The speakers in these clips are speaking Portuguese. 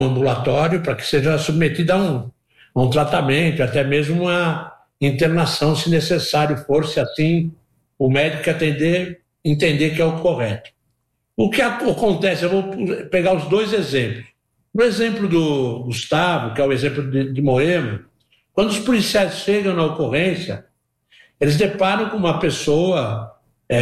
ambulatório para que seja submetida a um tratamento, até mesmo uma internação, se necessário for, se assim o médico entender que é o correto. O que acontece, eu vou pegar os dois exemplos. No exemplo do Gustavo, que é o exemplo de Moema, quando os policiais chegam na ocorrência, eles deparam com uma pessoa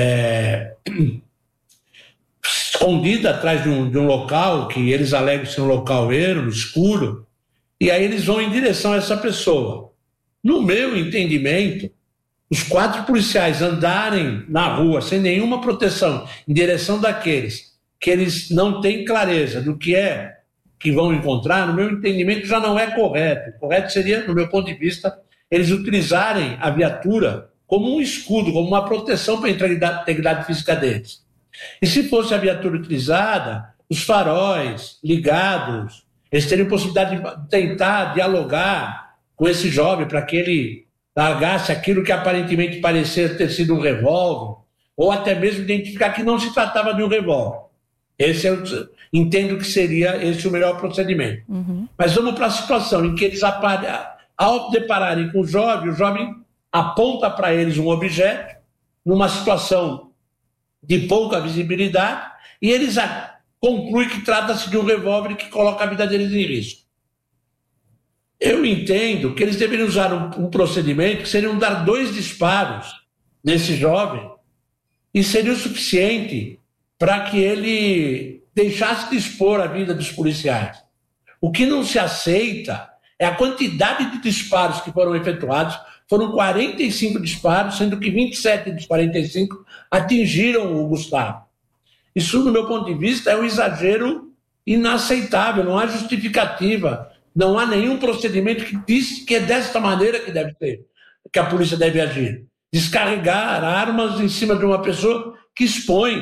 escondida atrás de um local, que eles alegam ser um local ermo, escuro, e aí eles vão em direção a essa pessoa. No meu entendimento, os 4 policiais andarem na rua sem nenhuma proteção em direção daqueles que eles não têm clareza do que é que vão encontrar, no meu entendimento já não é correto. O correto seria, no meu ponto de vista, eles utilizarem a viatura como um escudo, como uma proteção para a integridade física deles. E se fosse a viatura utilizada, os faróis ligados, eles teriam possibilidade de tentar dialogar com esse jovem para que ele largasse aquilo que aparentemente parecia ter sido um revólver, ou até mesmo identificar que não se tratava de um revólver. Esse eu entendo que seria esse o melhor procedimento. Mas vamos para a situação em que eles, ao depararem com o jovem aponta para eles um objeto, numa situação de pouca visibilidade, e eles concluem que trata-se de um revólver que coloca a vida deles em risco. Eu entendo que eles deveriam usar um procedimento que seriam dar 2 disparos nesse jovem e seria o suficiente para que ele deixasse de expor a vida dos policiais. O que não se aceita é a quantidade de disparos que foram efetuados. Foram 45 disparos, sendo que 27 dos 45 atingiram o Gustavo. Isso, do meu ponto de vista, é um exagero inaceitável, não há justificativa, não há nenhum procedimento que diz que é desta maneira que deve ser, que a polícia deve agir. Descarregar armas em cima de uma pessoa que expõe,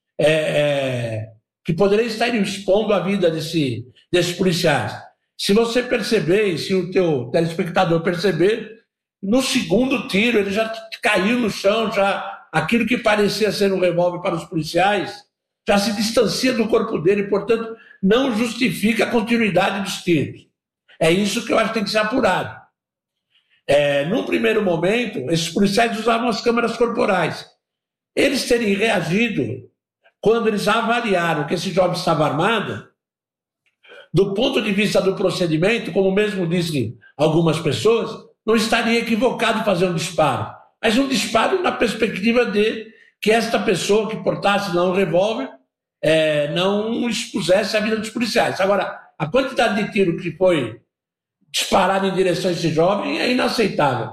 que poderia estar expondo a vida desses policiais. Se você perceber, e se o teu telespectador perceber, no segundo tiro ele já caiu no chão, já aquilo que parecia ser um revólver para os policiais já se distancia do corpo dele, portanto não justifica a continuidade dos tiros. É isso que eu acho que tem que ser apurado. Num primeiro momento, esses policiais usavam as câmeras corporais. Eles terem reagido quando eles avaliaram que esse jovem estava armado, do ponto de vista do procedimento, como mesmo dizem algumas pessoas, não estaria equivocado fazer um disparo. Mas um disparo na perspectiva de que esta pessoa que portasse lá um revólver não expusesse a vida dos policiais. Agora, a quantidade de tiro que foi disparado em direção a esse jovem é inaceitável.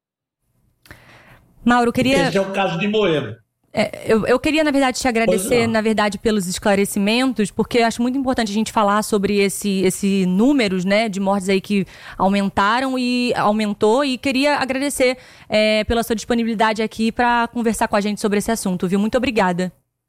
Mauro, queria... Esse é o caso de Moema. Eu queria, na verdade, te agradecer, pelos esclarecimentos, porque acho muito importante a gente falar sobre esse números, né, de mortes aí que aumentou, e queria agradecer pela sua disponibilidade aqui para conversar com a gente sobre esse assunto, viu? Muito obrigada.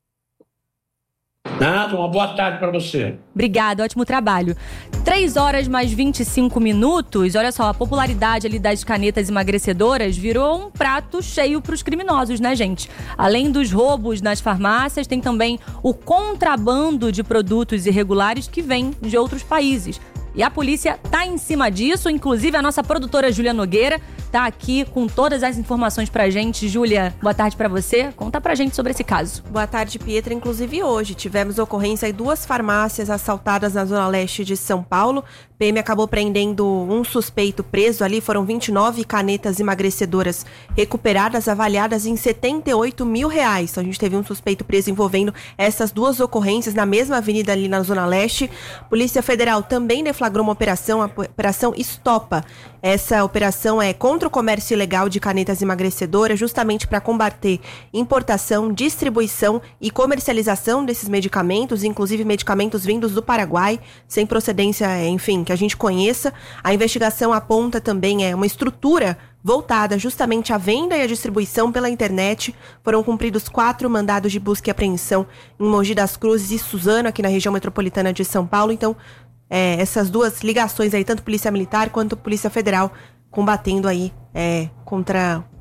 Nada, uma boa tarde para você. Obrigada, ótimo trabalho. 3h mais 25. Olha só, a popularidade ali das canetas emagrecedoras virou um prato cheio para os criminosos, né, gente? Além dos roubos nas farmácias, tem também o contrabando de produtos irregulares que vem de outros países. E a polícia tá em cima disso, inclusive a nossa produtora Júlia Nogueira tá aqui com todas as informações pra gente. Júlia, boa tarde pra você. Conta pra gente sobre esse caso. Boa tarde, Pietra. Inclusive hoje tivemos ocorrência em 2 farmácias assaltadas na zona leste de São Paulo. PM acabou prendendo um suspeito preso ali. Foram 29 canetas emagrecedoras recuperadas, avaliadas em R$78 mil. Então a gente teve um suspeito preso envolvendo essas 2 ocorrências na mesma avenida ali na zona leste. Polícia Federal também deflagrou uma operação, a Operação Estopa. Essa operação é contra o comércio ilegal de canetas emagrecedoras, justamente para combater importação, distribuição e comercialização desses medicamentos, inclusive medicamentos vindos do Paraguai, sem procedência, enfim, que a gente conheça. A investigação aponta também uma estrutura voltada justamente à venda e à distribuição pela internet. Foram cumpridos 4 mandados de busca e apreensão em Mogi das Cruzes e Suzano, aqui na região metropolitana de São Paulo. Então, essas 2 ligações aí, tanto Polícia Militar quanto Polícia Federal, combatendo aí contra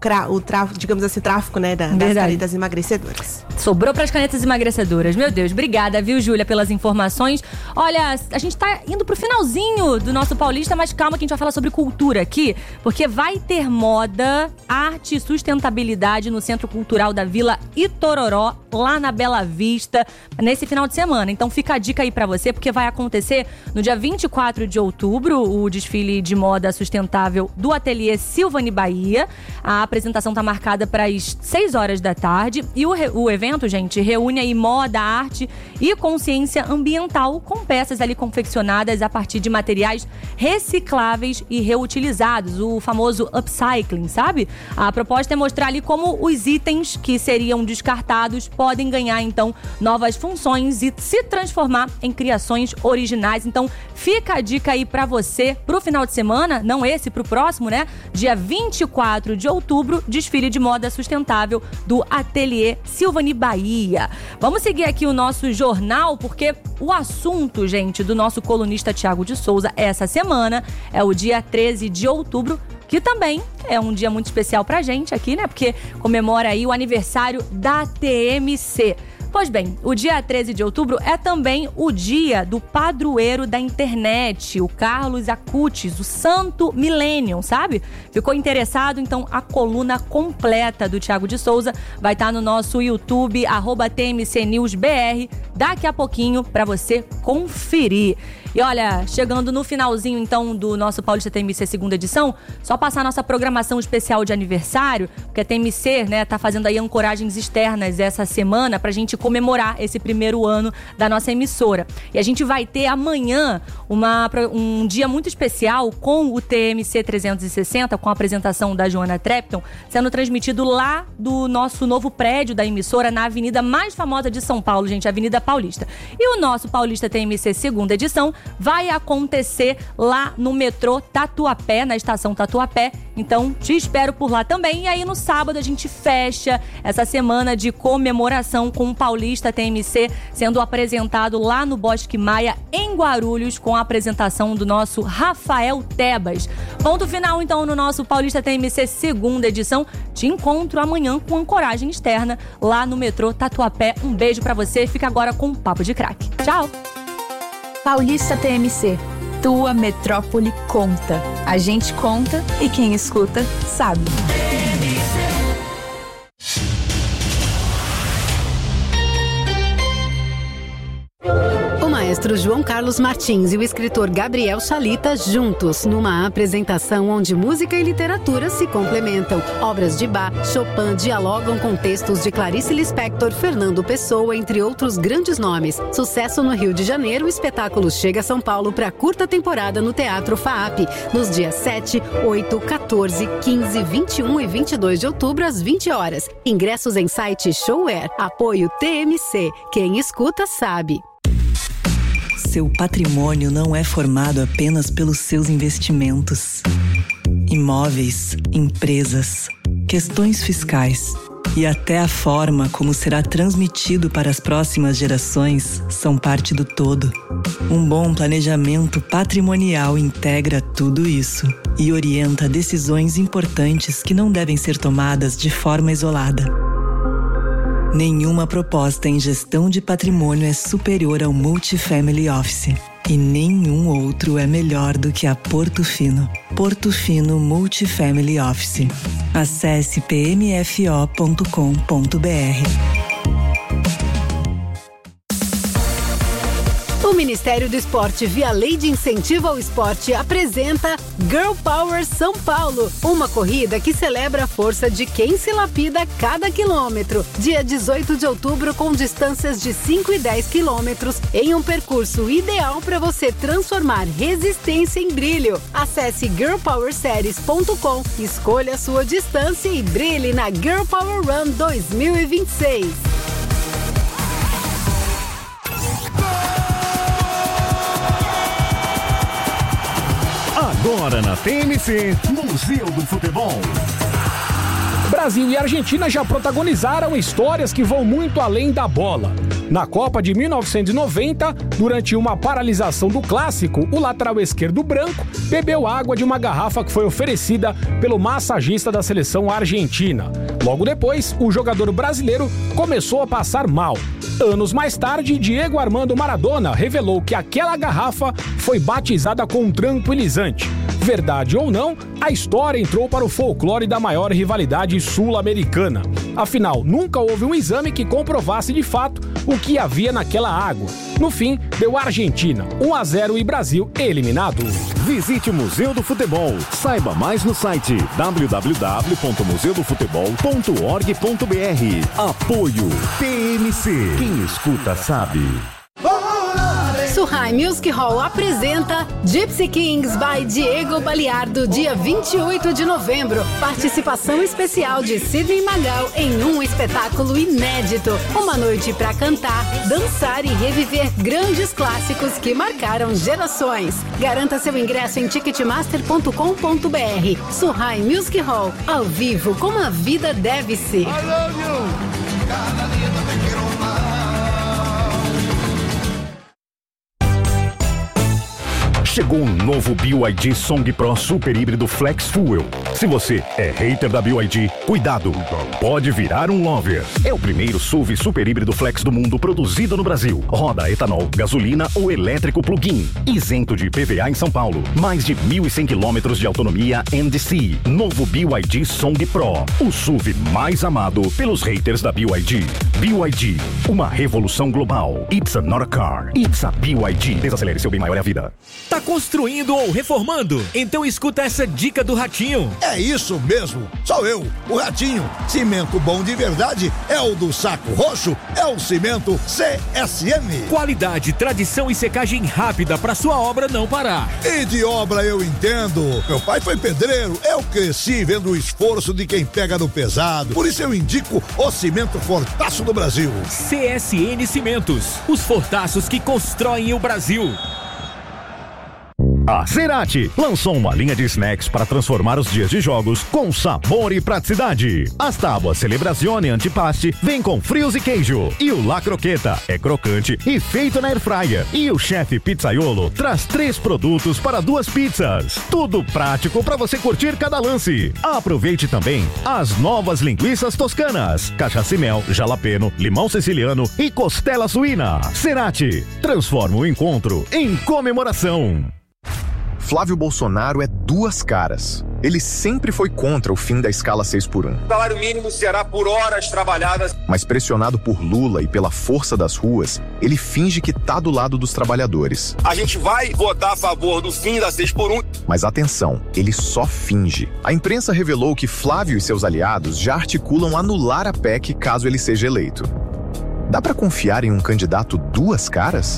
digamos assim, tráfico, né, das canetas emagrecedoras. Sobrou para as canetas emagrecedoras. Meu Deus, obrigada, viu, Júlia, pelas informações. Olha, a gente tá indo pro finalzinho do nosso Paulista, mas calma que a gente vai falar sobre cultura aqui, porque vai ter moda, arte e sustentabilidade no Centro Cultural da Vila Itororó, lá na Bela Vista, nesse final de semana. Então fica a dica aí pra você, porque vai acontecer no dia 24 de outubro o desfile de moda sustentável do Ateliê Silvani Bahia. A apresentação tá marcada para as 6 horas da tarde e o evento, gente, reúne aí moda, arte e consciência ambiental com peças ali confeccionadas a partir de materiais recicláveis e reutilizados, o famoso upcycling, sabe? A proposta é mostrar ali como os itens que seriam descartados podem ganhar, então, novas funções e se transformar em criações originais. Então, fica a dica aí pra você, pro final de semana, não esse, pro próximo, né? Dia 24 de outubro, desfile de moda sustentável do Ateliê Silvani Bahia. Vamos seguir aqui o nosso jornal, porque o assunto, gente, do nosso colunista Thiago de Souza essa semana é o dia 13 de outubro, que também é um dia muito especial pra gente aqui, né? Porque comemora aí o aniversário da TMC. Pois bem, o dia 13 de outubro é também o dia do padroeiro da internet, o Carlos Acutis, o Santo Millennium, sabe? Ficou interessado? Então a coluna completa do Thiago de Souza vai estar no nosso YouTube, @TMCNewsBR, daqui a pouquinho para você conferir. E olha, chegando no finalzinho então do nosso Paulista TMC segunda edição, só passar nossa programação especial de aniversário, porque a TMC, né, tá fazendo aí ancoragens externas essa semana pra gente comemorar esse primeiro ano da nossa emissora. E a gente vai ter amanhã um dia muito especial com o TMC 360, com a apresentação da Joana Trepton, sendo transmitido lá do nosso novo prédio da emissora, na avenida mais famosa de São Paulo, gente, a Avenida Paulista. E o nosso Paulista TMC segunda edição vai acontecer lá no metrô Tatuapé, na estação Tatuapé. Então, te espero por lá também. E aí, no sábado, a gente fecha essa semana de comemoração com o Paulista TMC sendo apresentado lá no Bosque Maia, em Guarulhos, com a apresentação do nosso Rafael Tebas. Ponto final, então, no nosso Paulista TMC segunda edição. Te encontro amanhã com ancoragem externa lá no metrô Tatuapé. Um beijo pra você. Fica agora com o Papo de Craque. Tchau! Paulista TMC, tua metrópole conta. A gente conta e quem escuta sabe. O maestro João Carlos Martins e o escritor Gabriel Chalita juntos numa apresentação onde música e literatura se complementam. Obras de Bach, Chopin dialogam com textos de Clarice Lispector, Fernando Pessoa, entre outros grandes nomes. Sucesso no Rio de Janeiro, o espetáculo chega a São Paulo para curta temporada no Teatro FAAP, nos dias 7, 8, 14, 15, 21 e 22 de outubro, às 20 horas. Ingressos em site Showware. Apoio TMC. Quem escuta sabe. Seu patrimônio não é formado apenas pelos seus investimentos. Imóveis, empresas, questões fiscais e até a forma como será transmitido para as próximas gerações são parte do todo. Um bom planejamento patrimonial integra tudo isso e orienta decisões importantes que não devem ser tomadas de forma isolada. Nenhuma proposta em gestão de patrimônio é superior ao Multifamily Office. E nenhum outro é melhor do que a Porto Fino. Porto Fino Multifamily Office. Acesse pmfo.com.br. O Ministério do Esporte, via Lei de Incentivo ao Esporte, apresenta Girl Power São Paulo, uma corrida que celebra a força de quem se lapida a cada quilômetro. Dia 18 de outubro, com distâncias de 5 e 10 quilômetros, em um percurso ideal para você transformar resistência em brilho. Acesse girlpowerseries.com, escolha a sua distância e brilhe na Girl Power Run 2026. Agora na TMC, Museu do Futebol. Brasil e Argentina já protagonizaram histórias que vão muito além da bola. Na Copa de 1990, durante uma paralisação do clássico, o lateral esquerdo branco bebeu água de uma garrafa que foi oferecida pelo massagista da seleção argentina. Logo depois, o jogador brasileiro começou a passar mal. Anos mais tarde, Diego Armando Maradona revelou que aquela garrafa foi batizada com um tranquilizante. Verdade ou não, a história entrou para o folclore da maior rivalidade sul-americana. Afinal, nunca houve um exame que comprovasse de fato o que havia naquela água. No fim, deu Argentina 1-0 e Brasil eliminado. Visite o Museu do Futebol. Saiba mais no site www.museudofutebol.org.br. Apoio TMC. Quem escuta sabe. Surrai Music Hall apresenta Gypsy Kings by Diego Baliardo, dia 28 de novembro. Participação especial de Sidney Magal em um espetáculo inédito. Uma noite para cantar, dançar e reviver grandes clássicos que marcaram gerações. Garanta seu ingresso em ticketmaster.com.br. Surrai Music Hall, ao vivo, como a vida deve ser. Chegou um novo BYD Song Pro Super Híbrido Flex Fuel. Se você é hater da BYD, cuidado, pode virar um lover. É o primeiro SUV super híbrido flex do mundo produzido no Brasil. Roda etanol, gasolina ou elétrico plug-in. Isento de IPVA em São Paulo. Mais de 1.100 quilômetros de autonomia NDC. Novo BYD Song Pro. O SUV mais amado pelos haters da BYD. BYD, uma revolução global. It's not a car, it's a BYD. Desacelere, seu bem maior é a vida. Tá construindo ou reformando? Então escuta essa dica do Ratinho. É isso mesmo, sou eu, o Ratinho. Cimento bom de verdade é o do Saco Roxo, é o cimento CSN. Qualidade, tradição e secagem rápida pra sua obra não parar. E de obra eu entendo. Meu pai foi pedreiro, eu cresci vendo o esforço de quem pega no pesado. Por isso eu indico o cimento Fortaço do Brasil. CSN Cimentos, os fortaços que constroem o Brasil. A Cerati lançou uma linha de snacks para transformar os dias de jogos com sabor e praticidade. As tábuas Celebrazione Antipaste vem com frios e queijo. E o La Croqueta é crocante e feito na airfryer. E o chefe Pizzaiolo traz 3 produtos para 2 pizzas. Tudo prático para você curtir cada lance. Aproveite também as novas linguiças toscanas, cachaça e mel, jalapeno, limão siciliano e costela suína. Cerati, transforma o encontro em comemoração. Flávio Bolsonaro é 2 caras. Ele sempre foi contra o fim da escala 6x1. O salário mínimo será por horas trabalhadas. Mas pressionado por Lula e pela força das ruas, ele finge que tá do lado dos trabalhadores. A gente vai votar a favor do fim da 6x1. Mas atenção, ele só finge. A imprensa revelou que Flávio e seus aliados já articulam anular a PEC caso ele seja eleito. Dá pra confiar em um candidato 2 caras?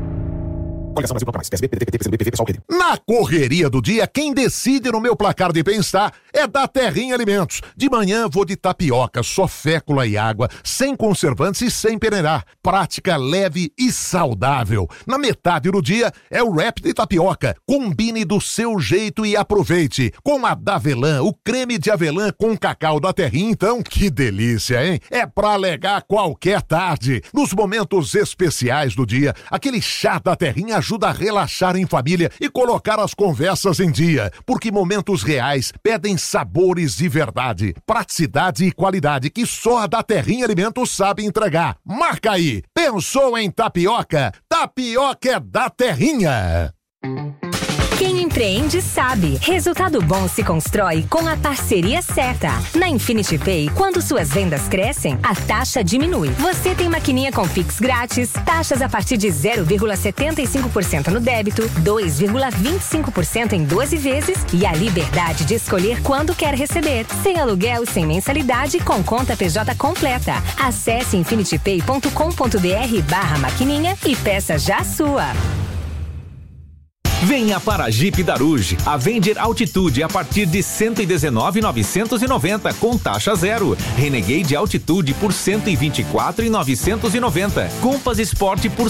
Na correria do dia, quem decide no meu placar de bem-estar é da Terrinha Alimentos. De manhã vou de tapioca, só fécula e água, sem conservantes e sem peneirar. Prática, leve e saudável. Na metade do dia é o wrap de tapioca. Combine do seu jeito e aproveite. Com a Davelã, o creme de avelã com cacau da Terrinha, então, que delícia, hein? É pra alegar qualquer tarde. Nos momentos especiais do dia, aquele chá da Terrinha ajuda a relaxar em família e colocar as conversas em dia, porque momentos reais pedem sabores de verdade, praticidade e qualidade que só a da Terrinha Alimentos sabe entregar. Marca aí! Pensou em tapioca? Tapioca é da Terrinha! Quem empreende sabe. Resultado bom se constrói com a parceria certa. Na Infinity Pay, quando suas vendas crescem, a taxa diminui. Você tem maquininha com Pix grátis, taxas a partir de 0,75% no débito, 2,25% em 12 vezes e a liberdade de escolher quando quer receber. Sem aluguel, sem mensalidade, com conta PJ completa. Acesse infinitypay.com.br/maquininha e peça já a sua. Venha para a Jeep Daruge, a Avenger Altitude a partir de R$ 119.990 com taxa zero. Renegade Altitude por R$ 124.990. Compass Sport por R$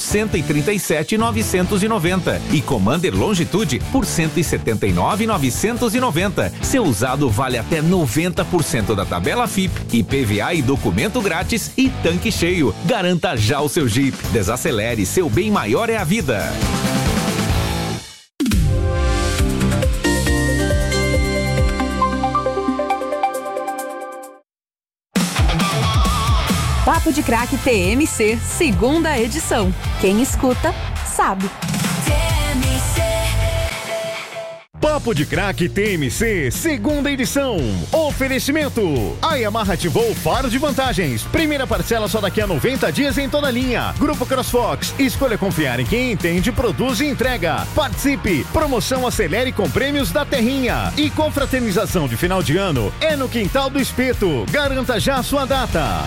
137.990 e Commander Longitude por R$ 179.990. Seu usado vale até 90% da tabela FIP, IPVA e documento grátis e tanque cheio. Garanta já o seu Jeep. Desacelere, seu bem maior é a vida. Papo de Craque TMC, segunda edição. Quem escuta, sabe. Papo de Craque TMC, segunda edição. Oferecimento. A Yamaha ativou o faro de vantagens. Primeira parcela só daqui a 90 dias em toda a linha. Grupo CrossFox. Escolha confiar em quem entende, produz e entrega. Participe. Promoção Acelere com prêmios da Terrinha. E confraternização de final de ano é no Quintal do Espeto. Garanta já a sua data.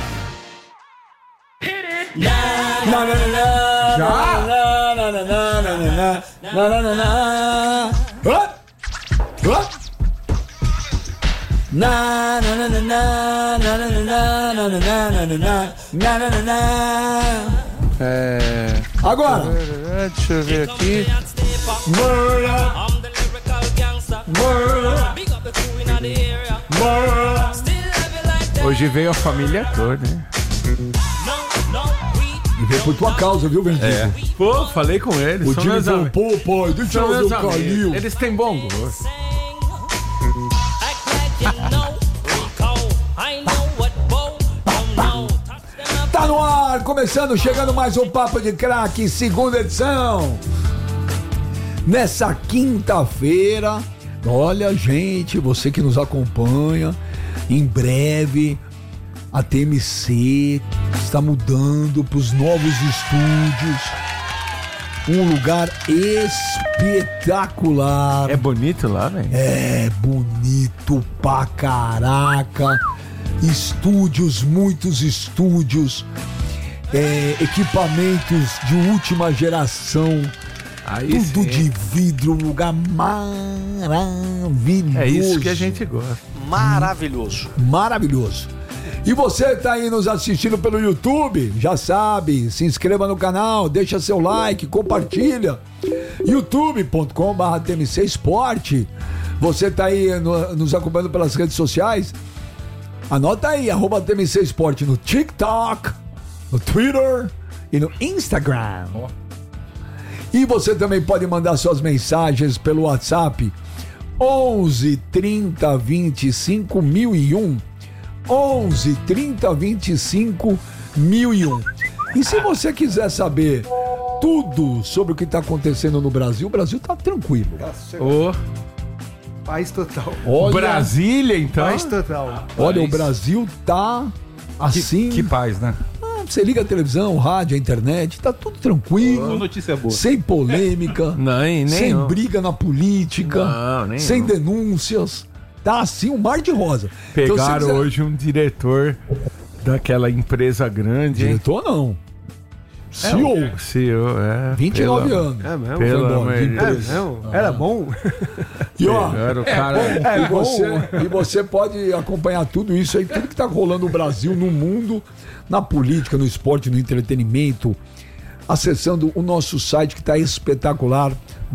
Agora. Deixa eu ver aqui. Hoje veio a família toda, né? E veio por tua causa, viu, Benzinho? É. Pô, falei com eles. O time falou, pô, pai, deixa eu ver o Calil. Eles têm bom gosto. Tá no ar, começando, chegando mais um Papo de Craque, segunda edição. Nessa quinta-feira, olha, gente, você que nos acompanha, em breve a TMC está mudando para os novos estúdios. Um lugar espetacular. É bonito lá, velho? É bonito pra caraca. Estúdios, muitos estúdios. Equipamentos de última geração. Aí tudo sim. De vidro, um lugar maravilhoso. É isso que a gente gosta. Maravilhoso. Maravilhoso. E você tá aí nos assistindo pelo YouTube, já sabe, se inscreva no canal, deixa seu like, compartilha. youtube.com/TMC Esporte. Você tá aí nos acompanhando pelas redes sociais, anota aí, @TMC Esporte no TikTok, no Twitter e no Instagram. E você também pode mandar suas mensagens pelo WhatsApp 11 30 25 1001. 11 30 25 1001. E se você quiser saber tudo sobre o que está acontecendo no Brasil, o Brasil tá tranquilo. Paz total. Olha, Brasília, então? Paz total. Olha, o Brasil tá assim. Que paz, né? Você liga a televisão, rádio, a internet, tá tudo tranquilo. Boa notícia boa. Sem polêmica. Nem sem não. Briga na política. Não, sem não. denúncias. Tá assim, um mar de rosa. Pegaram então, hoje um diretor daquela empresa grande. Diretor não. CEO. CEO, 29 anos. É mesmo? Pelo amor de Deus. Era bom? E ó, e você pode acompanhar tudo isso aí, tudo que tá rolando no Brasil, no mundo, na política, no esporte, no entretenimento, acessando o nosso site que tá espetacular,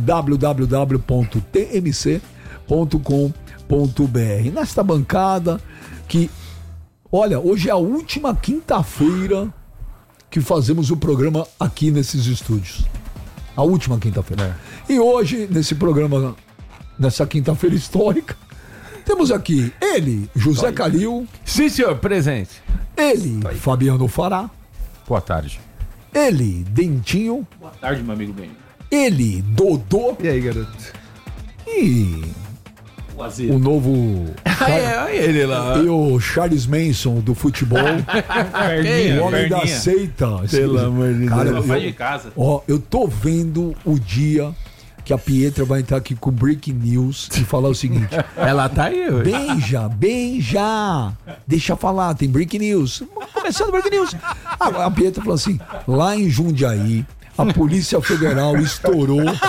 www.tmc.com.br. Nesta bancada que, olha, hoje é a última quinta-feira que fazemos o programa aqui nesses estúdios. A última quinta-feira. E hoje, nesse programa, nessa quinta-feira histórica, temos aqui ele, José Calil. Sim, senhor, presente. Ele, Fabiano Fará. Boa tarde. Ele, Dentinho. Boa tarde, meu amigo bem. Ele, Dodô. E aí, garoto? E o novo... Olha ele lá. E o Charles Manson do futebol. O homem da seita. Pelo amor de Deus. Sai de casa. Ó, eu tô vendo o dia que a Pietra vai entrar aqui com Breaking News e falar o seguinte. Ela tá aí hoje. Beija. Deixa falar, tem Breaking News. Começando Breaking News. A Pietra falou assim, lá em Jundiaí, a Polícia Federal estourou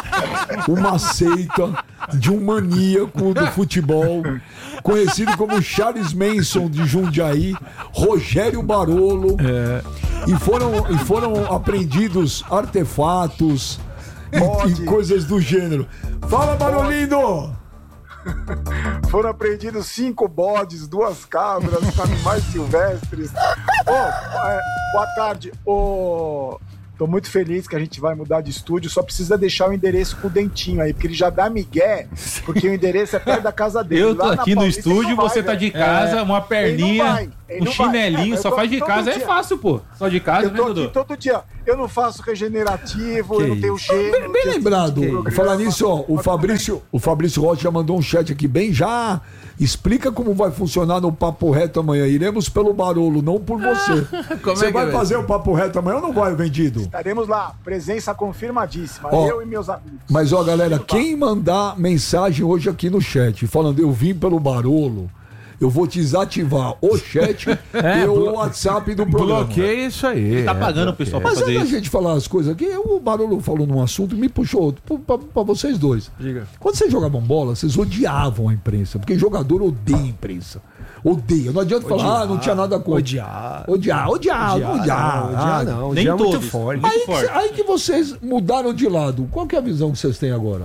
uma seita de um maníaco do futebol, conhecido como Charles Manson de Jundiaí, Rogério Barolo, e foram apreendidos artefatos e coisas do gênero. Fala, Barolindo! Foram apreendidos 5 bodes, 2 cabras, animais silvestres. Boa tarde. Tô muito feliz que a gente vai mudar de estúdio, só precisa deixar o endereço com o Dentinho aí, porque ele já dá migué, porque o endereço é perto da casa dele. Eu tô aqui no estúdio, você tá de casa, uma perninha, um chinelinho, só faz de casa, é fácil, pô. Só de casa, eu tô aqui todo dia. Eu não faço regenerativo, eu não tenho cheiro. Bem lembrado. Falar nisso, ó, o Fabrício Rocha já mandou um chat aqui bem já. Explica como vai funcionar no Papo Reto amanhã. Iremos pelo Barolo, não por você. Você vai fazer o Papo Reto amanhã ou não vai, Vendido? Estaremos lá, presença confirmadíssima, eu e meus amigos. Mas, ó, galera, quem mandar mensagem hoje aqui no chat, falando eu vim pelo Barolo, eu vou desativar o chat e o WhatsApp do programa. Bloqueia isso aí. Ele tá pagando o pessoal pra fazer isso. Mas a gente falar as coisas aqui, o Barolo falou num assunto e me puxou pra vocês dois. Diga. Quando vocês jogavam bola, vocês odiavam a imprensa, porque jogador odeia a imprensa. Odeia. Não adianta falar, não tinha nada contra. Odiar. Não. Nem todos. Muito forte. Aí que vocês mudaram de lado. Qual que é a visão que vocês têm agora?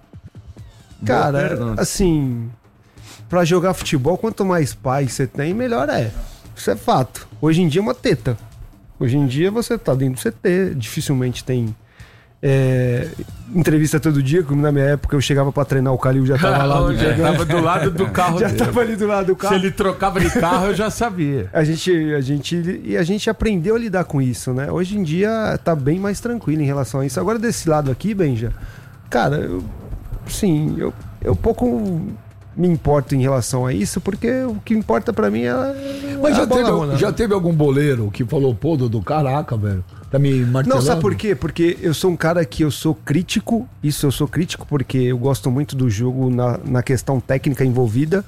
Cara, assim, pra jogar futebol, quanto mais paz você tem, melhor é. Isso é fato. Hoje em dia é uma teta. Hoje em dia você tá dentro do CT, dificilmente tem entrevista todo dia, como na minha época eu chegava pra treinar, o Calil já tava lá. Tava do lado do carro já dele. tava ali do lado do carro. Se ele trocava de carro, eu já sabia. A gente aprendeu a lidar com isso, né? Hoje em dia tá bem mais tranquilo em relação a isso. Agora desse lado aqui, Benja, cara, eu pouco me importo em relação a isso, porque o que importa pra mim é. Mas já teve algum boleiro que falou, pô, Dudu, caraca, velho, tá me martelando? Não, sabe por quê? Porque eu sou um cara que eu sou crítico, eu sou crítico porque eu gosto muito do jogo na questão técnica envolvida,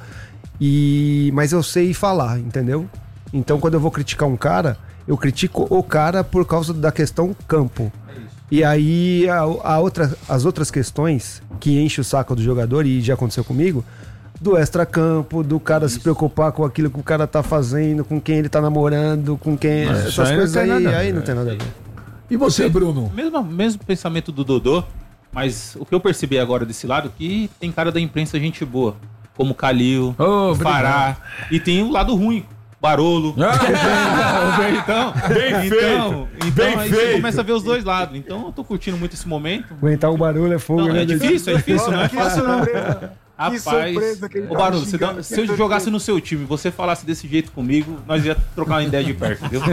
mas eu sei falar, entendeu? Então quando eu vou criticar um cara, eu critico o cara por causa da questão campo. E aí as outras questões que enchem o saco do jogador, e já aconteceu comigo, do extracampo, do cara se preocupar com aquilo que o cara tá fazendo, com quem ele tá namorando, com quem... essas coisas aí não tem nada a ver. E você, Bruno? Mesmo pensamento do Dodô, mas o que eu percebi agora desse lado, que tem cara da imprensa gente boa, como Calil, Fará, e tem o lado ruim, Barolo. Então aí você começa a ver os dois lados. Então eu tô curtindo muito esse momento. Aguentar o Barolo é fogo. Não, é difícil, não é fácil não. Rapaz, ô Barolo, se eu jogasse no seu time, você falasse desse jeito comigo, nós ia trocar uma ideia de perto, viu?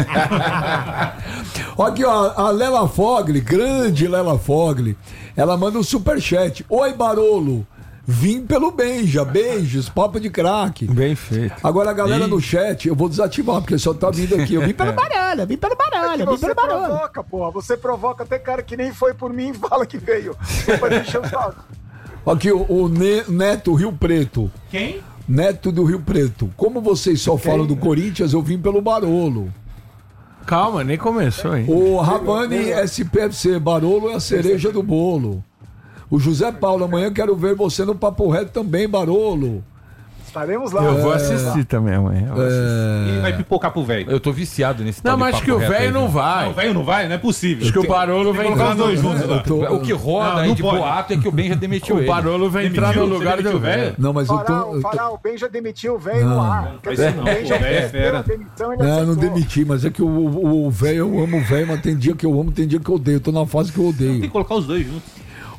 Aqui, ó, a Lela Fogli, grande Lela Fogli, ela manda um superchat. Oi, Barolo, vim pelo Benja, beijos, papo de craque. Bem feito. Agora a galera no chat, eu vou desativar, porque só tá vindo aqui. Eu vim pelo baralho. Você provoca, porra. Você provoca até cara que nem foi por mim e fala que veio. Só pra encher o saco. Aqui, o Neto Rio Preto. Quem? Neto do Rio Preto. Como vocês só falam do Corinthians, eu vim pelo Barolo. Calma, nem começou ainda. O Ravani SPFC, Barolo é a cereja do bolo. O José Paulo, amanhã quero ver você no Papo Reto também, Barolo. Estaremos lá. Eu vou assistir também amanhã. E vai pipocar pro velho. Eu tô viciado nesse Não, mas acho que o velho não vai. O velho não vai? Não é possível. Acho que o Barolo vai entrar os dois juntos lá. O que roda aí de boato é que o Ben já demitiu ele. O Barolo vai entrar no lugar do velho. Não, mas o Ben já demitiu o velho no ar. O Ben já é não demiti, mas é que o velho, eu amo o velho, mas tem dia que eu amo, tem dia que eu odeio. Eu tô na fase que eu odeio. Tem que colocar os dois juntos.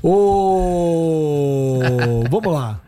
Vamos lá.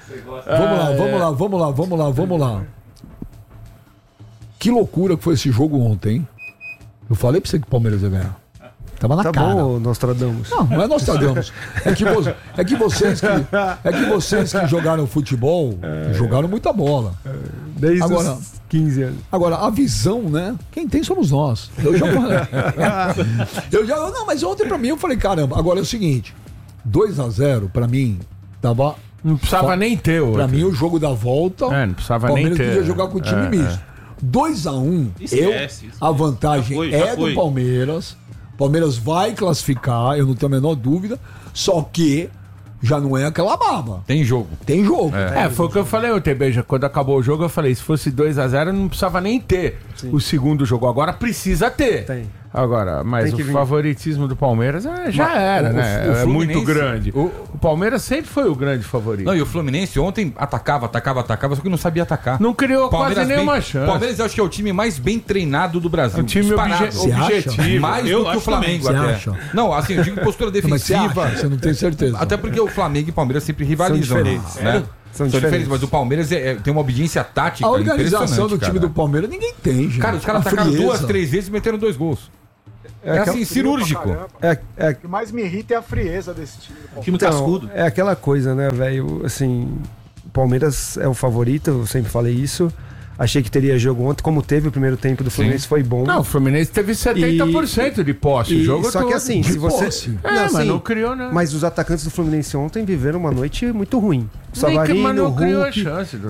Vamos lá. Que loucura que foi esse jogo ontem, hein? Eu falei pra você que o Palmeiras ia ganhar. Tava na cara. Bom, Nostradamus. Não é Nostradamus. É que vocês que jogaram futebol, jogaram muita bola. Desde agora, os 15 anos. Agora, a visão, né? Quem tem somos nós. Eu já falei. Não, mas ontem pra mim eu falei, caramba, agora é o seguinte, 2-0 pra mim tava... Não precisava nem ter outro. Pra mim o jogo da volta, não precisava Palmeiras nem ter. podia jogar com o time misto. 2-1, a vantagem do Palmeiras. Palmeiras vai classificar, eu não tenho a menor dúvida. Só que já não é aquela baba. Tem jogo. Tem jogo. Foi o que eu falei ontem, Beija. Quando acabou o jogo, eu falei, se fosse 2-0, não precisava nem ter o segundo jogo. Agora precisa ter. Tem. Agora, mas o favoritismo do Palmeiras já era, né? É muito grande. O Palmeiras sempre foi o grande favorito. Não, e o Fluminense ontem atacava, só que não sabia atacar. Não criou quase nenhuma chance. O Palmeiras eu acho que é o time mais bem treinado do Brasil. É um time objetivo. Mais do que o Flamengo até. Não, assim, eu digo postura defensiva. Você não tem certeza. Até porque o Flamengo e o Palmeiras sempre rivalizam, né? São diferentes, mas o Palmeiras tem uma obediência tática. A organização do time do Palmeiras ninguém tem, gente. Cara, os caras atacaram 2, 3 vezes e meteram 2 gols. É assim, cirúrgico. O que mais me irrita é a frieza desse time. Time cascudo. É aquela coisa, né, velho? Assim, o Palmeiras é o favorito, eu sempre falei isso. Achei que teria jogo ontem, como teve o primeiro tempo do Fluminense, foi bom. Não, o Fluminense teve 70% de posse. O jogo só que assim, se você... mas não criou, né? Mas os atacantes do Fluminense ontem viveram uma noite muito ruim. O Savarino, o Hulk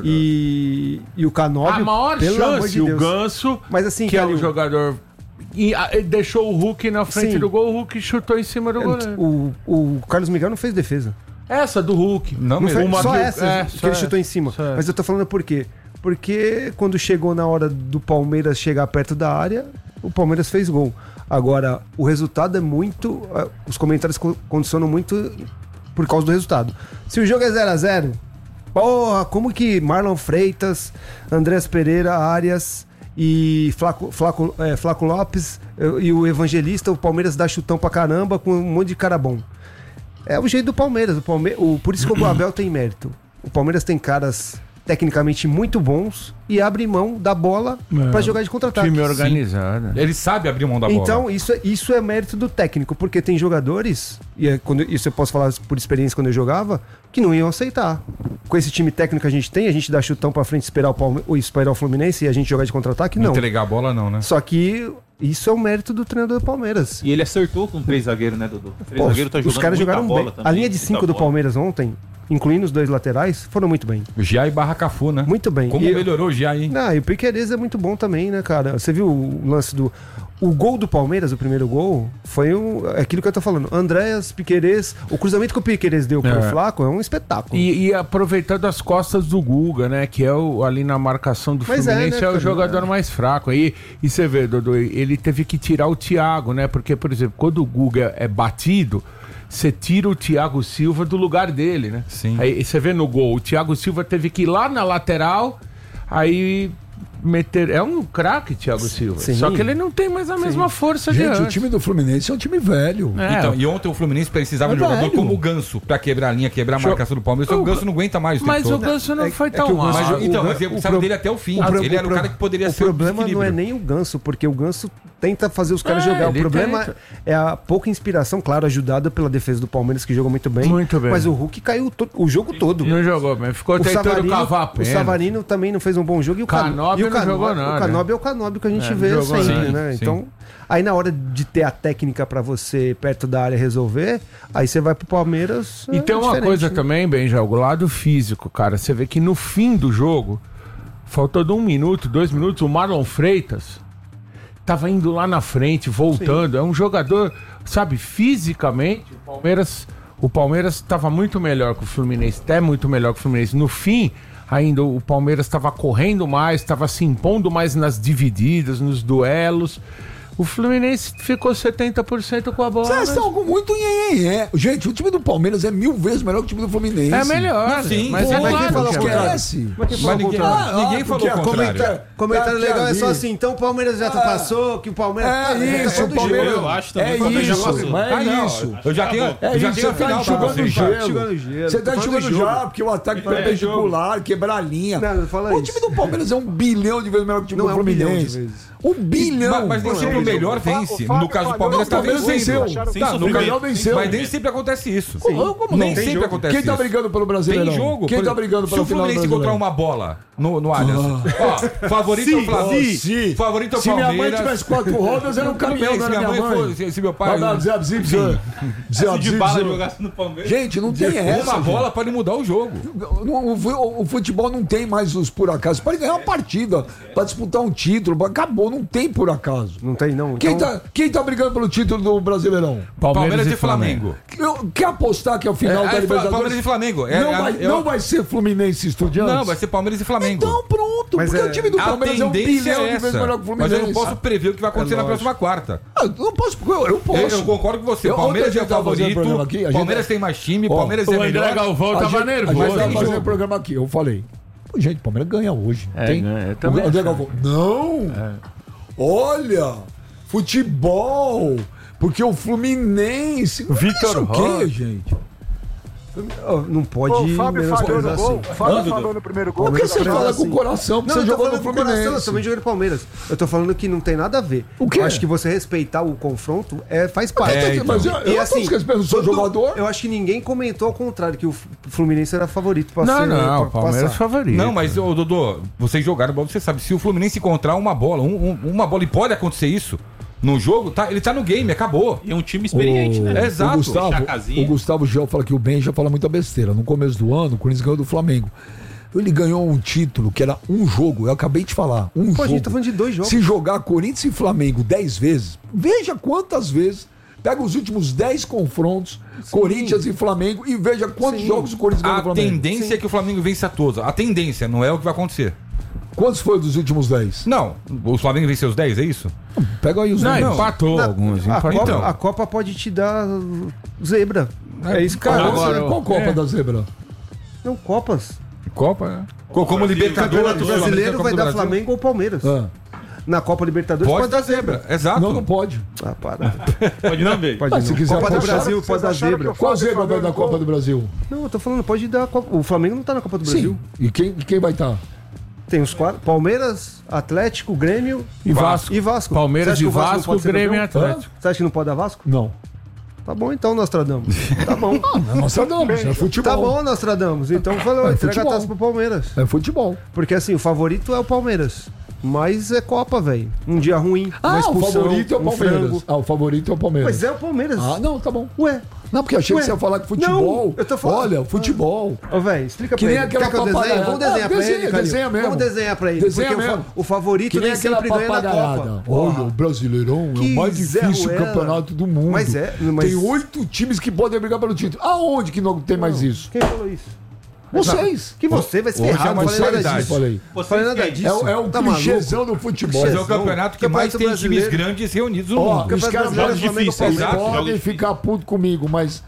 e o Canóbio. A maior chance, o Ganso, mas, assim, que é o jogador... E deixou o Hulk na frente do gol, o Hulk chutou em cima do goleiro. O Carlos Miguel não fez defesa. Essa do Hulk. Não fez, só essa que ele chutou em cima. Mas eu tô falando por quê? Porque quando chegou na hora do Palmeiras chegar perto da área, o Palmeiras fez gol. Agora, o resultado é muito... Os comentários condicionam muito por causa do resultado. Se o jogo é 0-0, porra, como que Marlon Freitas, Andrés Pereira, Arias... e Flaco Lopes e o Evangelista, o Palmeiras dá chutão pra caramba com um monte de cara bom. É o jeito do Palmeiras. Por isso que o Abel tem mérito. O Palmeiras tem caras tecnicamente muito bons e abre mão da bola pra jogar de contra-ataque. Time organizado. Sim. Ele sabe abrir mão da bola. Então, isso é mérito do técnico, porque tem jogadores, isso eu posso falar por experiência quando eu jogava, que não iam aceitar. Com esse time técnico que a gente dá chutão pra frente, esperar o Fluminense e a gente jogar de contra-ataque, não. Entregar a bola não, né? Só que isso é o mérito do treinador do Palmeiras. E ele acertou com 3 zagueiros, né, Dudu? 3 zagueiros tá jogando. Os caras jogaram bola bem. Também, a linha de 5 do Palmeiras ontem, incluindo os 2 laterais, foram muito bem. O Gia e Barra Cafu, né? Muito bem. Como melhorou o Gia, hein? E o Piquerez é muito bom também, né, cara? Você viu o lance do... O gol do Palmeiras, o primeiro gol, foi aquilo que eu tô falando. Andréas, Piquerez, o cruzamento que o Piquerez deu pro Flaco é um espetáculo. E aproveitando as costas do Guga, né? Que é ali na marcação do Fluminense, o jogador mais fraco. E você vê, Dodô, ele teve que tirar o Thiago, né? Porque, por exemplo, quando o Guga é batido, você tira o Thiago Silva do lugar dele, né? Sim. Aí você vê no gol, o Thiago Silva teve que ir lá na lateral, aí... É um craque, Thiago Silva. Sim. Só que ele não tem mais a mesma força de antes. O time do Fluminense é um time velho. Então, e ontem o Fluminense precisava de um jogador como o Ganso pra quebrar a linha, quebrar a marcação do Palmeiras. O Ganso não aguenta mais o tempo todo. O Ganso não foi tão mal. Mas eu precisava dele até o fim. Ele era o cara que poderia ser o problema não é nem o Ganso, porque o Ganso tenta fazer os caras jogar. O problema é a pouca inspiração, claro, ajudada pela defesa do Palmeiras, que jogou muito bem. Muito bem. Mas o Hulk caiu o jogo todo. Não jogou, mas ficou tentando cavar a pena. O Savarino também não fez um bom jogo. E o Canóbio não jogou nada. O Canóbio é o Canóbio que a gente vê sempre, né? Então, aí na hora de ter a técnica pra você, perto da área, resolver, aí você vai pro Palmeiras. E tem uma coisa também, Benja, o lado físico, cara. Você vê que no fim do jogo, faltando 1 minuto, 2 minutos, o Marlon Freitas tava indo lá na frente, voltando. É um jogador, sabe, fisicamente, o Palmeiras estava muito melhor que o Fluminense, até muito melhor que o Fluminense. No fim, ainda o Palmeiras estava correndo mais, estava se impondo mais nas divididas, nos duelos. O Fluminense ficou 70% com a bola. Vocês estão com muito nhenhenhé. Gente, o time do Palmeiras é 1000 vezes melhor que o time do Fluminense. É melhor. Sim, mas ninguém falou o contrário. Ninguém falou o contrário. Comentário legal é só assim, então o Palmeiras já passou, que o Palmeiras... É isso, o Palmeiras... Eu acho também. É isso, é isso. Eu já tenho a final pra você. Você tá enxugando já, porque o ataque perpendicular, quebrar a linha. O time do Palmeiras é 1 bilhão de vezes melhor que o time do Fluminense. 1 bilhão. Mas nem sempre o melhor vence. No caso do Palmeiras, tá vencendo. Mas nem sempre acontece isso. Nem sempre acontece isso. Quem tá brigando pelo Brasileirão? Tem jogo. Quem tá brigando pelo final do Fluminense encontrar uma bola no Allianz. Ó, favorito é o Flamengo. Favorito é o Palmeiras. Se minha mãe tivesse 4 rodas, era um caminhão da minha mãe. Se meu pai... Se de bala jogasse no Palmeiras... Gente, não tem essa. Uma bola pode mudar o jogo. O futebol não tem mais os por acaso. Você pode ganhar uma partida pra disputar um título. Acabou, não tem por acaso. Não tem aí, não. Quem tá brigando pelo título do Brasileirão? Palmeiras e Flamengo. Quer apostar que é o final da Libertadores? Palmeiras e Flamengo. Não vai ser Fluminense e Estudiantes? Não, vai ser Palmeiras e Flamengo. Então pronto, porque o time do Palmeiras é um bilhão de vezes melhor que o Fluminense. Mas eu não posso prever o que vai acontecer na próxima quarta. Não posso, eu posso. Eu concordo com você. Palmeiras é o favorito. Palmeiras tem mais time, Palmeiras é melhor. O André Galvão tava nervoso. A gente tava fazendo o programa aqui. Eu falei, gente, o Palmeiras ganha hoje. O André Galvão, não! Olha, futebol, porque o Fluminense... Vitor Roque, gente? Não pode... O Fábio falhou no gol. O Fábio falou no primeiro gol. Por que você fala com o coração? Porque você jogou no Fluminense. Eu também joguei no Palmeiras. Eu tô falando que não tem nada a ver. O quê? Eu acho que você respeitar o confronto faz parte. Mas eu assim, respeito o seu jogador. Eu acho que ninguém comentou ao contrário, que o Fluminense era favorito pra ser. Não, o Palmeiras é favorito. Não, mas, Dodô, vocês jogaram bola, você sabe, se o Fluminense encontrar uma bola, e pode acontecer isso, no jogo, ele tá no game, acabou. E é um time experiente, né? Exato. O Gustavo Gel fala que o Ben já fala muita besteira. No começo do ano, o Corinthians ganhou do Flamengo. Ele ganhou um título que era um jogo. Eu acabei de falar. Jogo. A gente tá falando de 2 jogos. Se jogar Corinthians e Flamengo 10 vezes, veja quantas vezes. Pega os últimos 10 confrontos, Corinthians e Flamengo, e veja quantos jogos o Corinthians ganhou do Flamengo. A tendência é que o Flamengo vença todos. A tendência, não é o que vai acontecer. Quantos foi dos últimos 10? Não, o Flamengo venceu os 10, é isso? Pega aí os 10. Não, empatou alguns. A Copa pode te dar zebra. É isso, cara. Agora, qual Copa da zebra? Não, Copas. Copa, Como Libertadores. O brasileiro vai dar Flamengo ou Palmeiras. Na Copa Libertadores pode dar zebra. Exato. Não pode. Para. Pode não, Bê? Pode não. Se quiser Copa do Brasil pode dar zebra. Qual zebra vai dar Copa do Brasil? Não, eu tô falando, pode dar. O Flamengo não tá na Copa do Brasil. E quem vai estar? Tem os 4: Palmeiras, Atlético, Grêmio e Vasco. Palmeiras e Vasco, Grêmio e Atlético. Você acha que não pode dar Vasco? Não. Tá bom então, Nostradamus. Tá bom. Não é Nostradamus, é futebol. Tá bom, Nostradamus. Então falou, entrega a taça pro Palmeiras. É futebol. Porque assim, o favorito é o Palmeiras. Mas é Copa, velho. Um dia ruim, uma expulsão, o favorito é o Palmeiras. O favorito é o Palmeiras. Mas é o Palmeiras. Não, tá bom. Ué. Não, porque achei que você ia falar que futebol. Não, eu tô falando. Olha, futebol. Ô, velho, explica pra ele. Que nem aquela papagaiada. Vamos desenhar pra ele, Desenha mesmo. Vamos desenhar pra ele. Desenha porque mesmo. O favorito nem sempre ganha na Copa. Olha, o Brasileirão é o mais difícil campeonato do mundo. Mas tem 8 times que podem brigar pelo título. Aonde que não tem mais isso? Quem falou isso? Vocês. Que você vai se ferrar, não falei nada disso. Falei nada disso. É um clichêzão do futebol. Mas é o campeonato que mais tem times grandes reunidos no mundo. Os caras podem ficar putos comigo, mas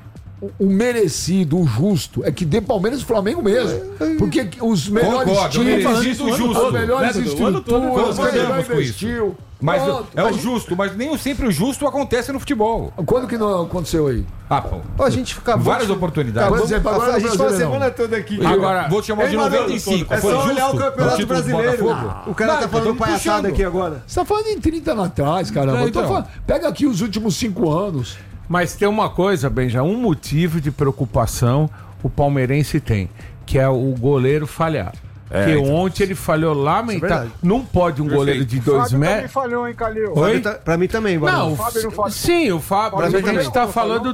o merecido, o justo, é que dê Palmeiras e Flamengo mesmo. Porque os melhores times, os melhores estruturas, investiu. Mas é o justo, mas nem sempre o justo acontece no futebol. Quando que não aconteceu aí? A gente fica várias oportunidades. A gente fala a semana toda aqui. Agora, vou te chamar de 95. É só olhar o Campeonato Brasileiro. O cara tá falando palhaçada aqui agora. Você tá falando em 30 anos atrás, caramba. Pega aqui os últimos 5 anos. Mas tem uma coisa, Benja, um motivo de preocupação o palmeirense tem, que é o goleiro falhar. Porque ontem ele falhou lamentável. Não pode um goleiro de 2 metros. Também falhou, hein, Calil? Pra mim também, Não, o Fábio não falhou. Sim, o Fábio. A gente está falando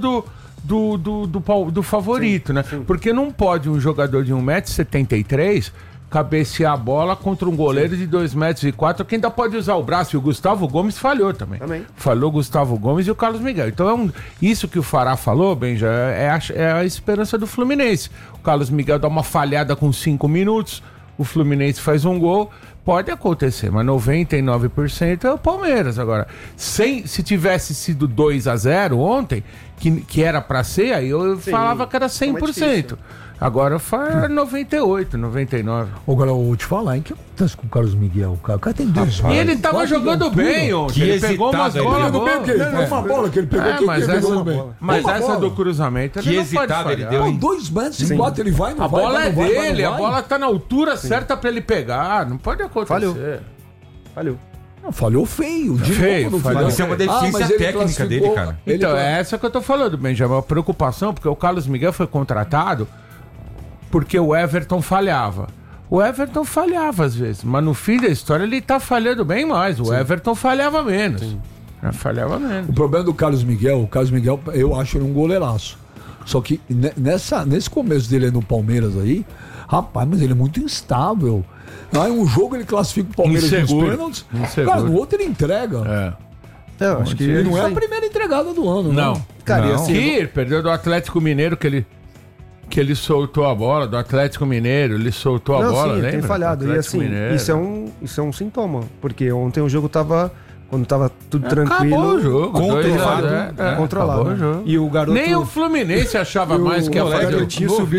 do favorito, né? Sim. Porque não pode um jogador de 1,73 m cabecear a bola contra um goleiro de 2,04 m, que ainda pode usar o braço. E o Gustavo Gomes falhou também. Falhou o Gustavo Gomes e o Carlos Miguel. Então isso que o Fará falou, Benja, é a esperança do Fluminense. O Carlos Miguel dá uma falhada com 5 minutos, o Fluminense faz um gol. Pode acontecer, mas 99% é o Palmeiras. Agora, se tivesse sido 2-0 ontem, que era pra ser, aí eu falava que era 100%. Agora faz 98, 99. Agora eu vou te falar, hein? O que acontece com o Carlos Miguel? O cara tem 2 E ele tava jogando bem ontem. Ele pegou umas bolas. Uma bola que ele pegou. Mas essa do cruzamento, ele não pode falhar. Ele deu 2 metros e 4, ele vai, não vai. A bola é dele, a bola tá na altura certa pra ele pegar. Não pode acontecer. Falhou. Não, falhou feio. Falhou. Isso é uma deficiência técnica dele, cara. Então, é essa que eu tô falando, Benjamin. A preocupação, porque o Carlos Miguel foi contratado porque o Everton falhava. O Everton falhava às vezes, mas no fim da história ele tá falhando bem mais. O Everton falhava menos. Falhava menos. O problema do Carlos Miguel, eu acho ele um goleiraço. Só que nesse começo dele no Palmeiras aí, rapaz, mas ele é muito instável. Aí um jogo ele classifica o Palmeiras nos pênaltis, cara, no outro ele entrega. Eu acho que ele não é a primeira entregada do ano, não. Cara, não. Assim, perdeu do Atlético Mineiro que ele soltou a bola, do Atlético Mineiro, ele soltou a bola, sim, lembra? Tem falhado. E assim, isso é um sintoma, porque ontem o jogo quando tava tudo tranquilo, acabou o jogo, controlado. Acabou o jogo. E o garoto... Nem o Fluminense achava mais que ia fazer gol.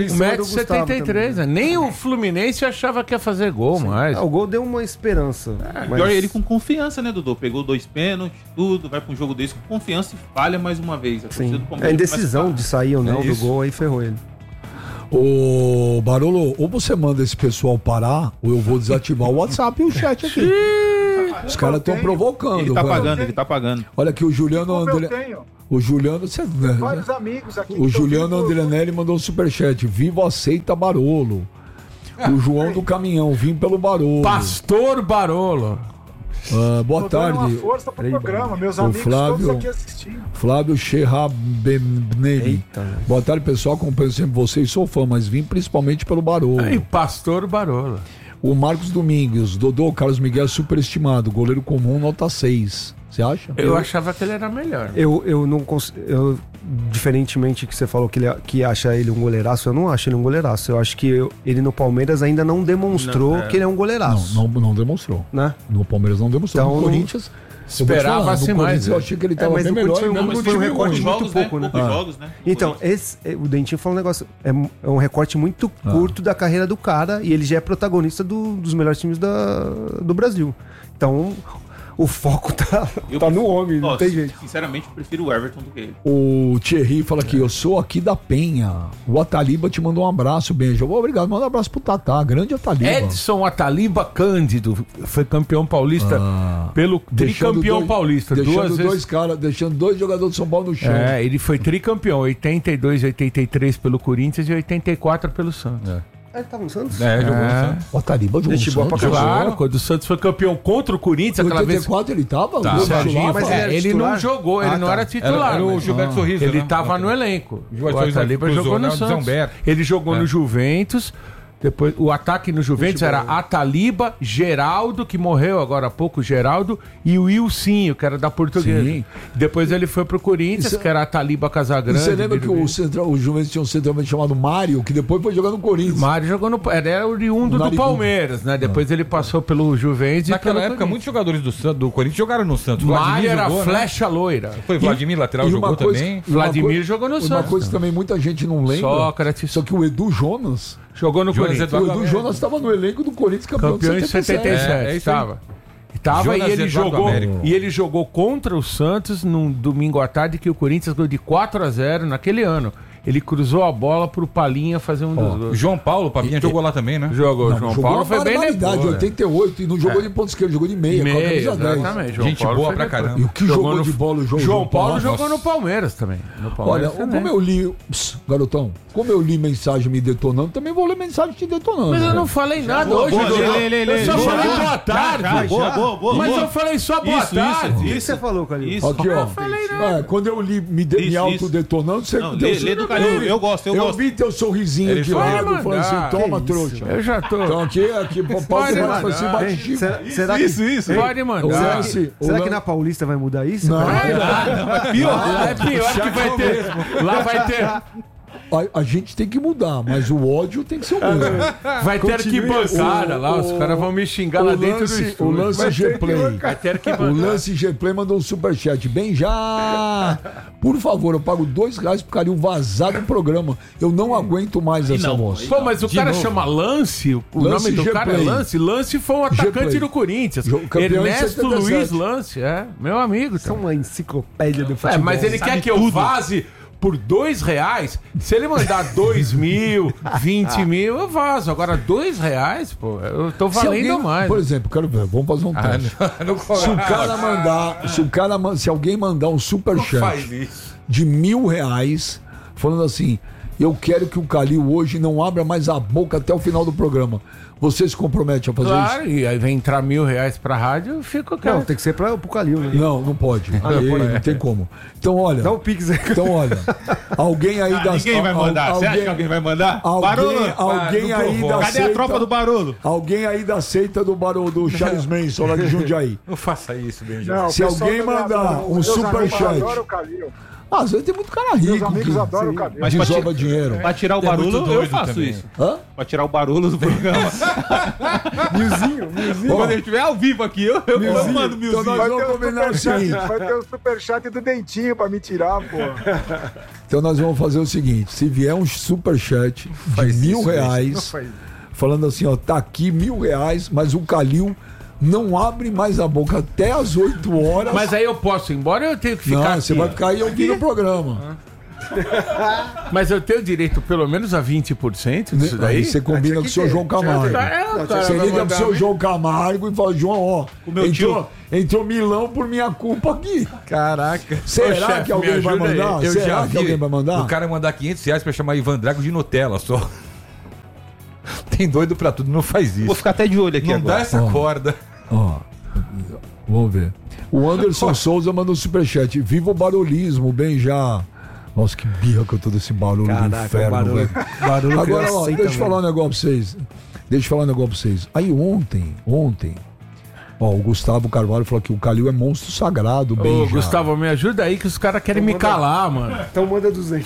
1,73 m, nem o Fluminense achava que ia fazer gol mais. O gol deu uma esperança. Mas... ele com confiança, né, Dudu? Pegou 2 pênaltis, tudo, vai pra um jogo desse com confiança e falha mais uma vez. A indecisão de sair ou não do gol, aí ferrou ele. Ô, Barolo, ou você manda esse pessoal parar, ou eu vou desativar o WhatsApp e o chat aqui. Os caras estão provocando. Ele tá pagando. Olha aqui, o Juliano André... O Juliano... vários amigos aqui. O Juliano Andrenelli mandou um superchat. Vivo aceita Barolo. O João do Caminhão, vim pelo Barolo. Pastor Barolo. Boa tarde. Uma força pro programa, meus amigos todos aqui assistindo. Flávio Cherrabenelli. Boa tarde, pessoal. Acompanho sempre vocês, sou fã, mas vim principalmente pelo Barolo. Pastor Barolo. O Marcos Domingos, Dodô, Carlos Miguel superestimado, goleiro comum, nota 6. Você acha? Eu achava que ele era melhor. Eu não consigo. Diferentemente que você falou que acha ele um goleiraço, eu não acho ele um goleiraço. Eu acho que ele no Palmeiras ainda não demonstrou que ele é um goleiraço. Não demonstrou. Né? No Palmeiras não demonstrou. Então, no Corinthians... Esperava-se mais. Eu achei que ele estava bem melhor. Foi um recorte muito pouco, né? Jogos, né? Então, o Dentinho falou um negócio. É um recorte muito curto da carreira do cara e ele já é protagonista dos melhores times do Brasil. Então, o foco tá no homem, não tem jeito. Sinceramente, eu prefiro o Everton do que ele. O Thierry fala aqui, eu sou aqui da Penha. O Ataliba te mandou um abraço, beijo. Obrigado, manda um abraço pro Tatá, grande Ataliba. Edson Ataliba Cândido, foi campeão paulista pelo tricampeão paulista. Deixando 2 jogadores do São Paulo no chão. Ele foi tricampeão, 82, 83 pelo Corinthians e 84 pelo Santos. Ele tava no Santos? Jogou no Santos. O Ataliba jogou no Santos. Claro, quando o Santos foi campeão contra o Corinthians, aquela vez... 84 ele tava? Mas ele não jogou, ele não era titular. Era o Gilberto Sorriso. Ele tava no elenco. O Ataliba jogou no Santos. Ele jogou no Juventus. Depois, o ataque no Juventus era Ataliba, Geraldo, que morreu agora há pouco, Geraldo, e o Ilcinho, que era da Portuguesa. Sim. Depois ele foi pro Corinthians, que era Ataliba Casagrande. Você lembra que o Juventus tinha um centroavante chamado Mário, que depois foi jogar no Corinthians? Mário jogou era oriundo do Palmeiras, né? Depois ele passou pelo Juventus. Naquela época, muitos jogadores do Corinthians jogaram no Santos. Mário era flecha loira. Foi Vladimir, lateral, jogou também. Vladimir jogou no Santos. Uma coisa que também muita gente não lembra. Sócrates. Só que o Edu Jonas... Jogou no Corinthians. O Edu Jonas estava no elenco do Corinthians campeão em 77. Estava e ele jogou contra o Santos num domingo à tarde que o Corinthians ganhou de 4-0 naquele ano. Ele cruzou a bola pro Palinha fazer um dos gols. João Paulo, o Palinha jogou lá também, né? João Paulo foi bem legal. 88 e não jogou de ponto esquerdo, jogou de meia, com a camisa 10. Exatamente. Gente boa pra caramba. E o que jogou de bola o João Paulo jogou no Palmeiras também. Olha, como eu li, garotão, como eu li mensagem me detonando, também vou ler mensagem te detonando. Mas eu não falei nada hoje. Eu só falei boa tarde. Mas eu falei só boa tarde. O que você falou, Calil? Aqui, ó. Quando eu li me autodetonando, você deu. Eu gosto. Eu vi teu sorrisinho de lado, falando assim, toma, trouxa. Eu já tô. Então aqui pode mandar. Isso. Pode mandar. Será que na Paulista vai mudar isso? Não. É pior que vai ter. Lá vai ter. A gente tem que mudar, mas o ódio tem que ser o mesmo. Vai ter arquibancada lá, os caras vão me xingar lá dentro do estúdio. O Lance G-Play. O Lance G-Play mandou um superchat. Bem já! Por favor, eu pago R$2 pro Calil vazar do programa. Eu não aguento mais essa voz. Pô, mas o cara chama Lance, o nome do cara é Lance. Lance foi um atacante do Corinthians. Ernesto Luiz Lance, meu amigo. Isso é uma enciclopédia do futebol. Mas ele quer que eu vaze por R$2, se ele mandar 2 mil, 20 mil, eu vazo. Agora R$2, pô, eu tô valendo mais. Por exemplo, quero ver, vamos fazer um teste. Se alguém mandar um superchat de R$1.000, falando assim, Eu quero que o Calil hoje não abra mais a boca até o final do programa. Você se compromete a fazer isso? Claro, e aí vem entrar R$1.000 pra rádio, eu fico... Não, tem que ser pro Calil, né? Não pode. Não tem como. Então, olha... Dá um pix aí. Então, olha, alguém aí da... Ninguém vai mandar. Você acha que alguém vai mandar? Alguém aí da Cadê seita, a tropa do Barolo? Alguém aí da seita do Barolo, do Charles Manson, lá de Jundiaí. Não faça isso, Benjamin. Se alguém mandar um superchat... Às vezes tem muito cara rico. Meus amigos adoram o Calil. Mas desova dinheiro. Pra tirar o Barolo, eu faço isso. Hã? Pra tirar o Barolo do programa. Milzinho. Quando ele estiver ao vivo aqui, eu mando milzinho. Então nós vamos combinar o seguinte. Vai ter o superchat do Dentinho pra me tirar, pô. Então nós vamos fazer o seguinte. Se vier um superchat de R$1.000, falando assim, ó, tá aqui R$1.000, mas o Calil não abre mais a boca até às 8 horas. Mas aí eu posso ir embora ou eu tenho que ficar Não, você vai ficar aí ouvindo o programa. Mas eu tenho direito pelo menos a 20% disso daí? Aí você combina com o seu João Camargo. Você liga pro seu João Camargo e fala, João, ó, entrou milão por minha culpa aqui. Caraca. Será que alguém vai mandar? Será que alguém vai mandar? O cara mandar R$500 pra chamar Ivan Drago de Nutella só. Tem doido pra tudo, não faz isso. Vou ficar até de olho aqui não agora. Não dá essa corda. Ó, vamos ver. O Anderson Souza mandou superchat. Viva o barolismo, bem já. Nossa, que birra que eu tô desse barulho do inferno, velho. Agora, ó, deixa eu falar um negócio pra vocês. Aí ontem, ó, o Gustavo Carvalho falou que o Calil é monstro sagrado, bem. Ô, Gustavo, me ajuda aí que os caras querem me calar, mano. Então manda 200.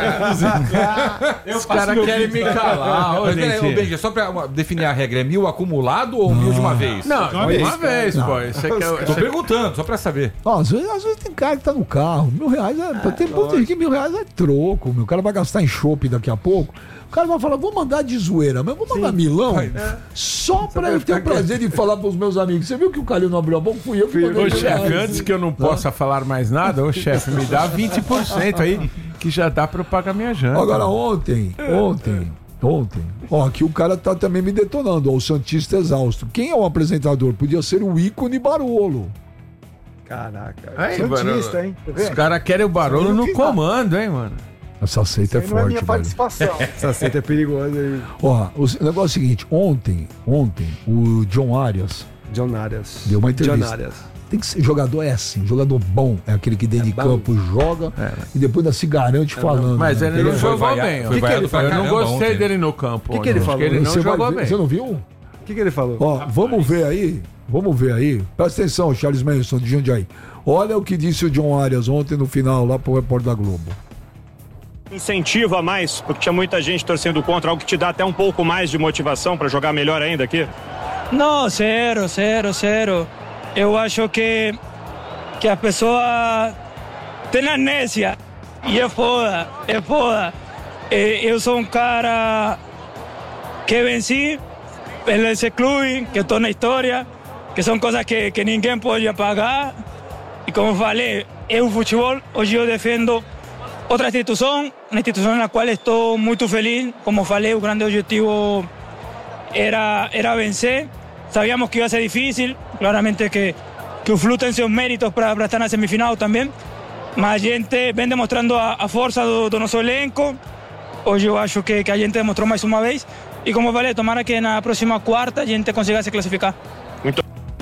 Os caras querem me calar. Ô, Benja, só pra definir a regra, é 1.000 acumulado ou 1.000 de uma vez? Não, uma vez, pô. Tô perguntando, só pra saber. Ó, às vezes tem cara que tá no carro. R$1.000 tem ponto que R$1.000 é troco, meu. O cara vai gastar em chopp daqui a pouco. O cara vai falar, vou mandar de zoeira, mas vou mandar milão só pra eu ter o prazer de falar pros meus amigos. Você viu que o Calil não abriu a boca? Fui eu que mandei. Ô, chefe, antes que eu não possa falar mais nada, ô, chefe, me dá 20% aí, que já dá pra eu pagar minha janta. Agora, ontem, ó, aqui o cara tá também me detonando, ó, o Santista Exausto. Quem é o apresentador? Podia ser o ícone Barolo. Caraca. Aí, Santista, hein? Os caras querem o Barolo no comando, hein, mano? Essa seita é forte, não é minha velho. participação. Essa seita é perigosa aí. Ó, o negócio é o seguinte, ontem, o John Arias deu uma entrevista. Tem que ser jogador, é assim, jogador bom, é aquele que dentro de campo joga e depois ainda se garante falando. Mas ele não jogou bem. Eu não gostei dele no campo. O que ele falou? Ele não jogou bem. Você não viu? O que ele falou? Ó, vamos ver aí. Presta atenção, Charles Manson de Jundiaí. Olha o que disse o John Arias ontem no final lá pro repórter da Globo. Incentivo a mais, porque tinha muita gente torcendo contra, algo que te dá até um pouco mais de motivação para jogar melhor ainda aqui? Não, zero. Eu acho que a pessoa tem amnésia e é foda. Eu sou um cara que venci nesse clube, que estou na história, que são coisas que ninguém pode apagar. E como falei, o futebol, hoje eu defendo outra instituição, uma instituição na qual estou muito feliz. Como falei, o grande objetivo era vencer. Sabíamos que iba a ser difícil, claramente que o Flu tem seus méritos para estar na semifinal também. Mas a gente vem demonstrando a força do nosso elenco. Hoje eu acho que a gente demonstrou mais uma vez. E como falei, tomara que na próxima quarta a gente consiga se classificar. Muito.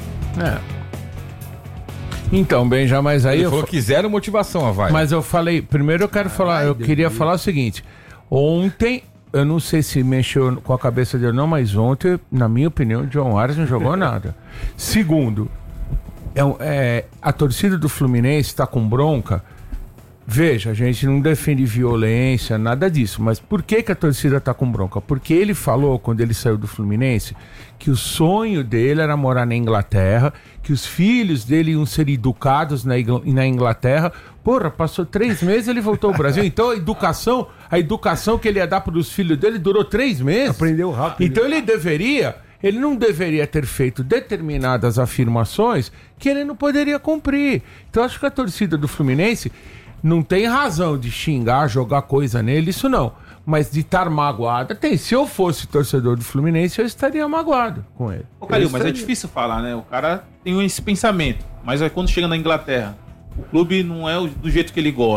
Então, Benja, mas aí ele falou que zero motivação, vai. Mas eu falei, primeiro eu quero falar, eu queria falar o seguinte. Ontem, eu não sei se mexeu com a cabeça dele ou não, mas ontem, na minha opinião, o John Arias não jogou nada. Segundo, a torcida do Fluminense está com bronca. Veja, a gente não defende violência, nada disso, mas por que a torcida está com bronca? Porque ele falou, quando ele saiu do Fluminense, que o sonho dele era morar na Inglaterra, que os filhos dele iam ser educados na Inglaterra. Porra, passou 3 meses e ele voltou ao Brasil. Então a educação que ele ia dar para os filhos dele durou 3 meses. Aprendeu rápido. Então ele não deveria ter feito determinadas afirmações que ele não poderia cumprir. Então acho que a torcida do Fluminense não tem razão de xingar, jogar coisa nele, isso não. Mas de estar magoada, tem. Se eu fosse torcedor do Fluminense, eu estaria magoado com ele. Ô, Calil, mas é difícil falar, né? O cara tem esse pensamento. Mas aí quando chega na Inglaterra, o clube não é do jeito que ele gosta.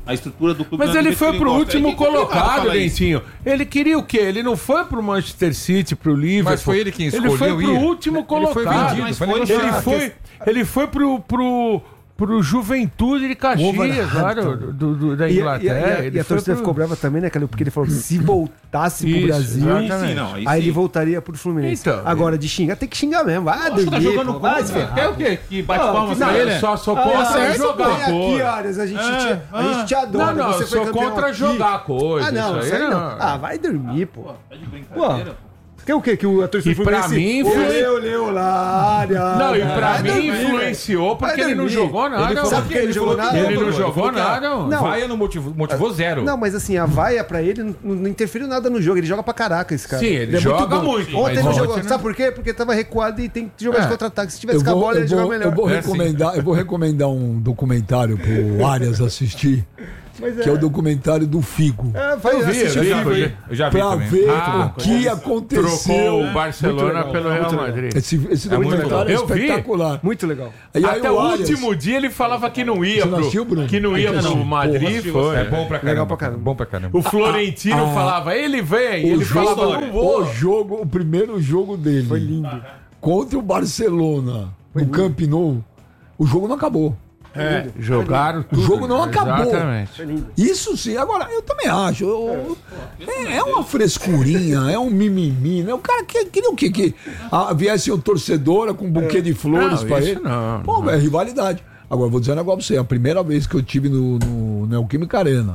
A estrutura do clube. Mas ele foi pro último colocado, Dentinho. Ele queria o quê? Ele não foi pro Manchester City, pro Liverpool. Mas foi ele quem escolheu. Ele foi pro último colocado. Ele foi pro Juventude de Caxias, lá da Inglaterra. E a torcida ficou brava também, né, Calil? Porque ele falou que se voltasse pro Brasil, aí ele voltaria pro Fluminense. Então, agora, de xingar, tem que xingar mesmo. Vai dormir, tá jogando vai se ferrar. Quer o quê? Que bate palmas pra ele? Só contra jogar aqui, Arias, a gente te adora. Não, você só contra jogar coisa. Não, isso aí não. Vai dormir, pô. Tá de brincadeira, pô. Que o quê? Que o ator pra mim leu lá, área. Não, e pra mim influenciou porque ele não jogou nada. Sabe por que ele jogou nada? Ele não jogou nada. Vaia não motivou zero. Não, mas assim, a vaia pra ele não interferiu nada no jogo. Ele joga pra caraca, esse cara. Sim, ele joga muito. Ontem ele jogou. Sabe por quê? Porque tava recuado e tem que jogar de contra-ataque. Se tivesse com a bola, ele jogava melhor. Eu vou recomendar um documentário pro Arias assistir. Que é o documentário do Figo. Eu já vi pra também. ver o que aconteceu. Trocou o Barcelona pelo Real Madrid. Esse documentário é espetacular. Muito legal. E até o último dia ele falava que não ia pro Madrid. É bom pra caramba. Bom pra caramba. O Florentino falava, ele vem. Ele falava, não vou. O primeiro jogo dele foi lindo. Contra o Barcelona no Camp Nou. O jogo não acabou. Jogaram tudo. O jogo não acabou. Exatamente. Isso sim. Agora, eu também acho. É uma frescurinha, é um mimimi. Né? O cara queria o quê? Que viesse um torcedora com um buquê de flores pra ele. Não. Pô, é rivalidade. Agora, vou dizer um negócio pra você. A primeira vez que eu tive no Neoquímica Arena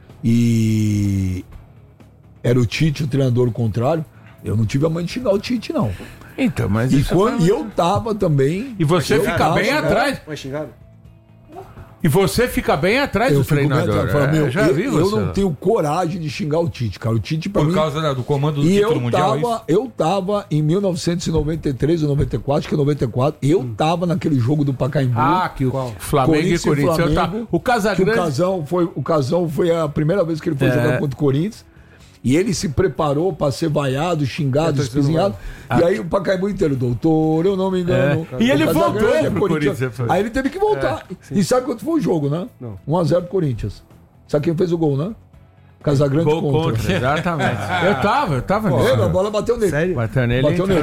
e era o Tite, o treinador contrário, eu não tive a mãe de xingar o Tite, não. Então, mas e eu tava também. E você fica bem atrás. Foi xingado? E você fica bem atrás do treinador. Eu não tenho coragem de xingar o Tite, cara. O Tite, pra mim... Por causa do comando do título mundial, eu tava em 1993 ou 94, acho que é 94, eu tava naquele jogo do Pacaembu. Que o Flamengo e Corinthians. O Casagrande... O Casão foi a primeira vez que ele foi jogar contra o Corinthians. E ele se preparou para ser vaiado, xingado, espizinhado. E aí o Pacaembu inteiro, doutor, eu não me engano. E ele voltou pro Corinthians. Aí ele teve que voltar. E sabe quanto foi o jogo, né? Não. 1-0 pro Corinthians. Sabe quem fez o gol, né? Casagrande contra. Exatamente. Eu tava nele. A bola bateu nele. Sério? Bateu nele.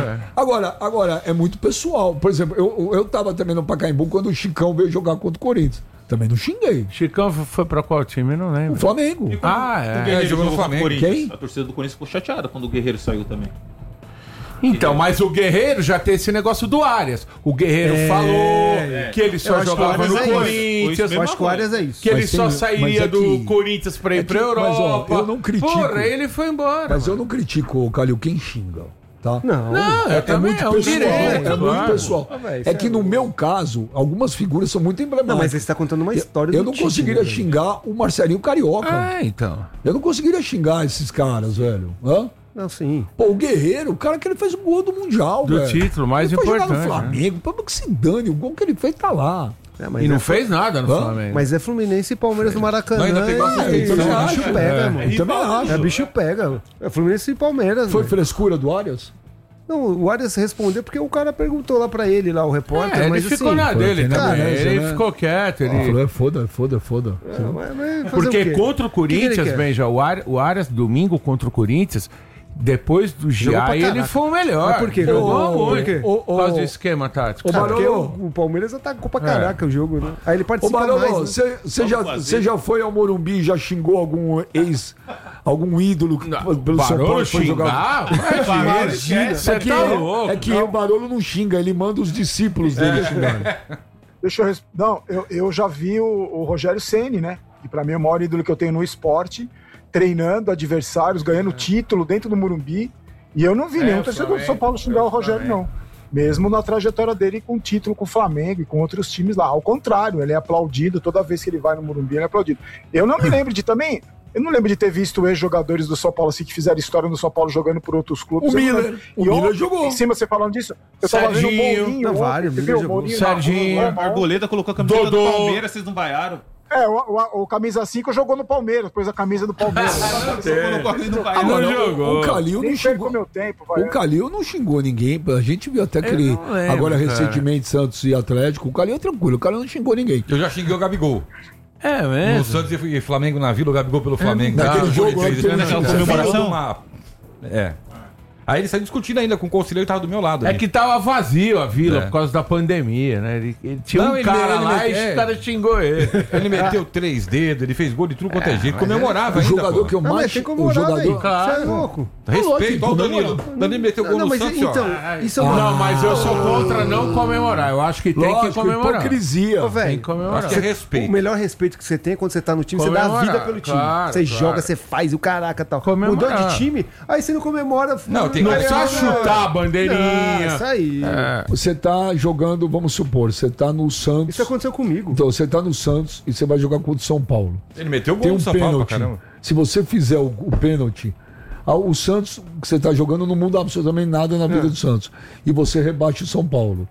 Agora, é muito pessoal. Por exemplo, eu tava também no Pacaembu quando o Chicão veio jogar contra o Corinthians. Também não xinguei. Chicão foi pra qual time? Eu não lembro. O Flamengo. O Guerreiro jogou no Flamengo. Quem? A torcida do Corinthians ficou chateada quando o Guerreiro saiu também. Então, mas o Guerreiro já tem esse negócio do Arias. O Guerreiro falou que ele só jogava no Corinthians. Eu acho que o Arias é isso. Que ele só sairia do Corinthians pra ir pra Europa. Mas, ó, eu não critico. Porra, ele foi embora. Mas eu não critico, Calil, quem xinga. Tá? Não, é muito pessoal. Muito pessoal. É que no meu caso, algumas figuras são muito emblemáticas. Não, mas você está contando uma história Eu não conseguiria xingar o Marcelinho Carioca. Então. Eu não conseguiria xingar esses caras, velho. Hã? Não, sim. Pô, o Guerreiro, o cara que ele fez o gol do Mundial, do velho. Título mais ele importante. Foi jogar no Flamengo, pô, que se dane, o gol que ele fez tá lá. E não fez nada no Flamengo. Mas é Fluminense e Palmeiras no Maracanã. Ainda tem bicho pega, irmão. Eu também acho. É bicho pega. É Fluminense e Palmeiras. Foi frescura do Arias? Não, o Arias respondeu porque o cara perguntou lá pra ele, lá, o repórter. Ele mas ficou assim, na dele também. Ele ficou quieto. Ele falou, foda. Porque contra o Corinthians, Benja, o Arias, domingo contra o Corinthians, depois do GI, ele foi o melhor. Mas por quê? Por causa do esquema tático. Porque o Palmeiras atacou pra caraca o jogo, né? Aí ele participa mais. Você já foi ao Morumbi e já xingou algum algum ídolo pelo São Paulo foi jogar? Você tá louco. É que o Barolo não xinga, ele manda os discípulos dele xingarem. Deixa eu Não, eu já vi o Rogério Ceni, né? Que pra mim é o maior ídolo que eu tenho no esporte, treinando adversários, ganhando título dentro do Morumbi. E eu não vi nenhum torcedor do São Paulo xingar o Rogério, não. Mesmo na trajetória dele com título com o Flamengo e com outros times lá. Ao contrário, ele é aplaudido toda vez que ele vai no Morumbi, ele é aplaudido. Eu não me lembro de também... Eu não lembro de ter visto ex-jogadores do São Paulo assim que fizeram história no São Paulo jogando por outros clubes. O Miller jogou. Em cima você falando disso, eu tava vendo o Mourinho. O Serginho. O Arboleda colocou a camiseta do Palmeiras, vocês não vaiaram. O camisa 5 jogou no Palmeiras, pôs a camisa do Palmeiras. Não jogou. O Calil não xingou. O Calil não xingou ninguém. A gente viu até que ele. Agora, recentemente, Santos e Atlético. O Calil é tranquilo. O Calil não xingou ninguém. Eu já xinguei o Gabigol. É mesmo? No Santos e Flamengo na Vila, o Gabigol pelo Flamengo. Naquele jogo lá que teve naquela comemoração. Aí ele saiu discutindo ainda com o conselheiro que tava do meu lado. É que tava vazio a Vila por causa da pandemia, né? Ele tinha um cara lá e o cara xingou ele. Ele meteu 3 dedos, ele fez gol de tudo quanto é jeito. Comemorava ainda. O jogador que eu mais... O jogador... Você é louco. Respeito ao Danilo. Danilo meteu gol no Santos, Não, mas eu sou contra não comemorar. Eu acho que tem que comemorar. Hipocrisia. Tem que comemorar. Acho que é respeito. O melhor respeito que você tem é quando você tá no time, você dá a vida pelo time. Você joga, você faz o caraca e tal. Mudou de time, aí você não comemora. Não, tem que só chutar a bandeirinha. Isso aí. Você tá jogando, vamos supor, você tá no Santos. Isso aconteceu comigo. Então, você tá no Santos e você vai jogar contra o São Paulo. Ele meteu o gol no São Paulo pra caramba. Se você fizer o pênalti, o Santos que você tá jogando não muda absolutamente nada na vida do Santos. E você rebaixa o São Paulo.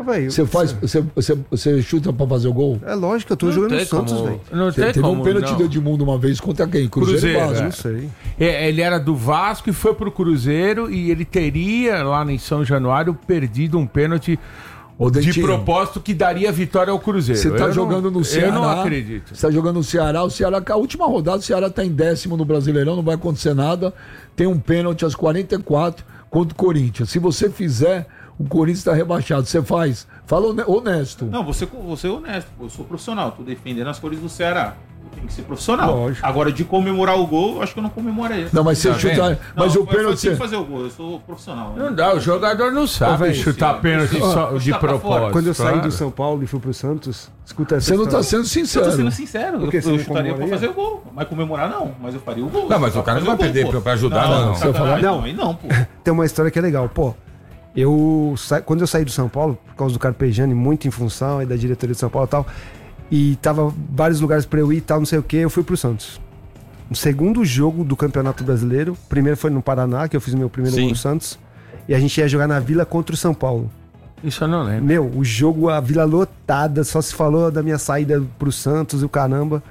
Você chuta pra fazer o gol? É lógico, eu tô jogando no Santos, velho. Teve um pênalti do Edmundo uma vez contra quem? Cruzeiro. Não sei. Ele era do Vasco e foi pro Cruzeiro e ele teria lá em São Januário perdido um pênalti de propósito que daria vitória ao Cruzeiro. Você tá jogando no Ceará. Eu não acredito. Você tá jogando no Ceará. O Ceará, a última rodada, o Ceará tá em 10º no Brasileirão, não vai acontecer nada. Tem um pênalti às 44 contra o Corinthians. Se você fizer, o Corinthians está rebaixado. Você faz. Fala honesto. Não, você é honesto. Eu sou profissional. Tô defendendo as cores do Ceará. Tem que ser profissional. Lógico. Agora, de comemorar o gol, eu acho que eu não comemorei. Não, mas você chutar. Mas o pênalti. Eu tenho que fazer o gol, eu sou profissional. Não dá, o jogador não sabe chutar pênalti de propósito. Quando eu saí do São Paulo e fui pro Santos, escuta essa Você não tá sendo sincero. Eu tô sendo sincero. Porque eu chutaria pra fazer o gol. Mas comemorar não. Mas eu faria o gol. Não, mas o cara não vai perder pra ajudar, não. Não, pô. Tem uma história que é legal. Pô, quando eu saí do São Paulo, por causa do Carpegiani, muito em função aí da diretoria de São Paulo e tal, e tava vários lugares pra eu ir e tal, não sei o que, eu fui pro Santos. No segundo jogo do Campeonato Brasileiro, primeiro foi no Paraná, que eu fiz o meu primeiro gol no Santos, e a gente ia jogar na Vila contra o São Paulo. Isso eu não lembro. Meu, o jogo, a Vila lotada, só se falou da minha saída pro Santos e o caramba.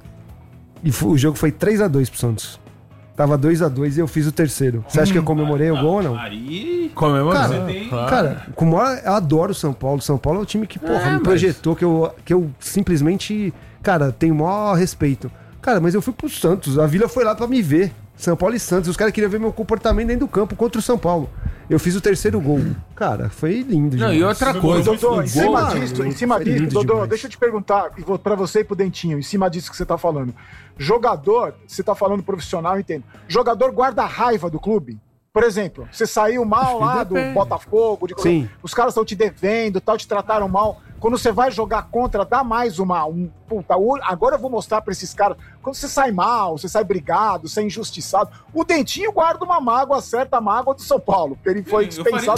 E o jogo foi 3-2 pro Santos. Tava 2-2 e eu fiz o terceiro. Você acha que eu comemorei o gol ou não? Comemorei. Cara, eu adoro o São Paulo. São Paulo é um time que, me projetou, que eu simplesmente, cara, tenho o maior respeito. Cara, mas eu fui pro Santos. A Vila foi lá pra me ver. São Paulo e Santos. Os caras queriam ver meu comportamento dentro do campo contra o São Paulo. Eu fiz o terceiro gol. Cara, foi lindo. Não, e outra coisa. Doutor, em cima disso, Dodô, deixa eu te perguntar, pra você e pro Dentinho, em cima disso que você tá falando. Jogador, você tá falando profissional, entendo. Jogador guarda raiva do clube? Por exemplo, você saiu mal lá do Botafogo, os caras estão te devendo, te trataram mal. Quando você vai jogar contra, dá mais agora eu vou mostrar pra esses caras. Quando você sai mal, você sai brigado, você é injustiçado. O Dentinho guarda uma mágoa, certa mágoa do São Paulo, porque ele foi dispensado.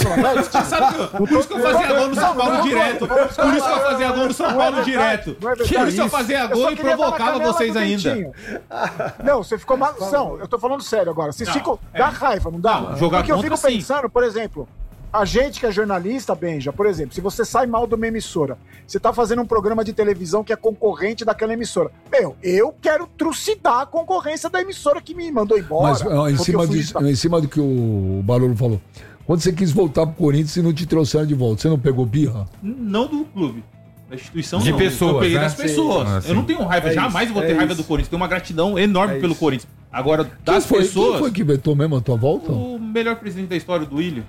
Por isso que eu fazia gol no São Paulo direto. Por isso que eu fazia gol no São Paulo direto. Por isso eu fazia gol e provocava vocês ainda. Não, você ficou mal. Não, eu tô falando sério agora. Vocês ficam. Dá raiva, não dá? Porque eu fico pensando, por exemplo. A gente que é jornalista, Benja, por exemplo, se você sai mal de uma emissora, você tá fazendo um programa de televisão que é concorrente daquela emissora. Eu quero trucidar a concorrência da emissora que me mandou embora. Mas em cima do que o Barolo falou, quando você quis voltar pro Corinthians e não te trouxeram de volta, você não pegou birra? Não do clube. Da instituição de pessoas, eu peguei das pessoas. Eu não tenho raiva, jamais vou ter raiva do Corinthians. Tenho uma gratidão enorme pelo Corinthians. Agora, das pessoas... Quem foi que vetou mesmo a tua volta? O melhor presidente da história, do Willian.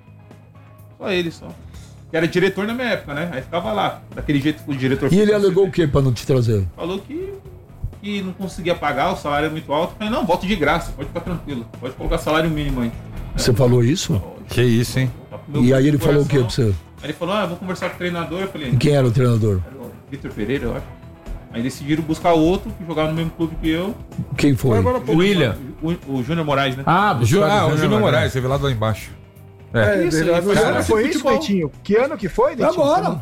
Só ele, só. Que era diretor na minha época, né? Aí ficava lá, daquele jeito que o diretor... E ele alegou o quê pra não te trazer? Falou que não conseguia pagar, o salário é muito alto. Eu falei, não, volta de graça, pode ficar tranquilo. Pode colocar salário mínimo aí. Você falou isso? Que isso, hein? E aí ele falou o quê pra você? Aí ele falou, eu vou conversar com o treinador. Eu falei... E quem era o treinador? Era o Vitor Pereira, eu acho. Aí decidiram buscar outro, que jogava no mesmo clube que eu. Quem foi? O William. O Júnior Moraes, né? O Júnior Moraes, revelado lá embaixo. Foi isso, Dentinho? Que ano que foi, Dentinho? Agora.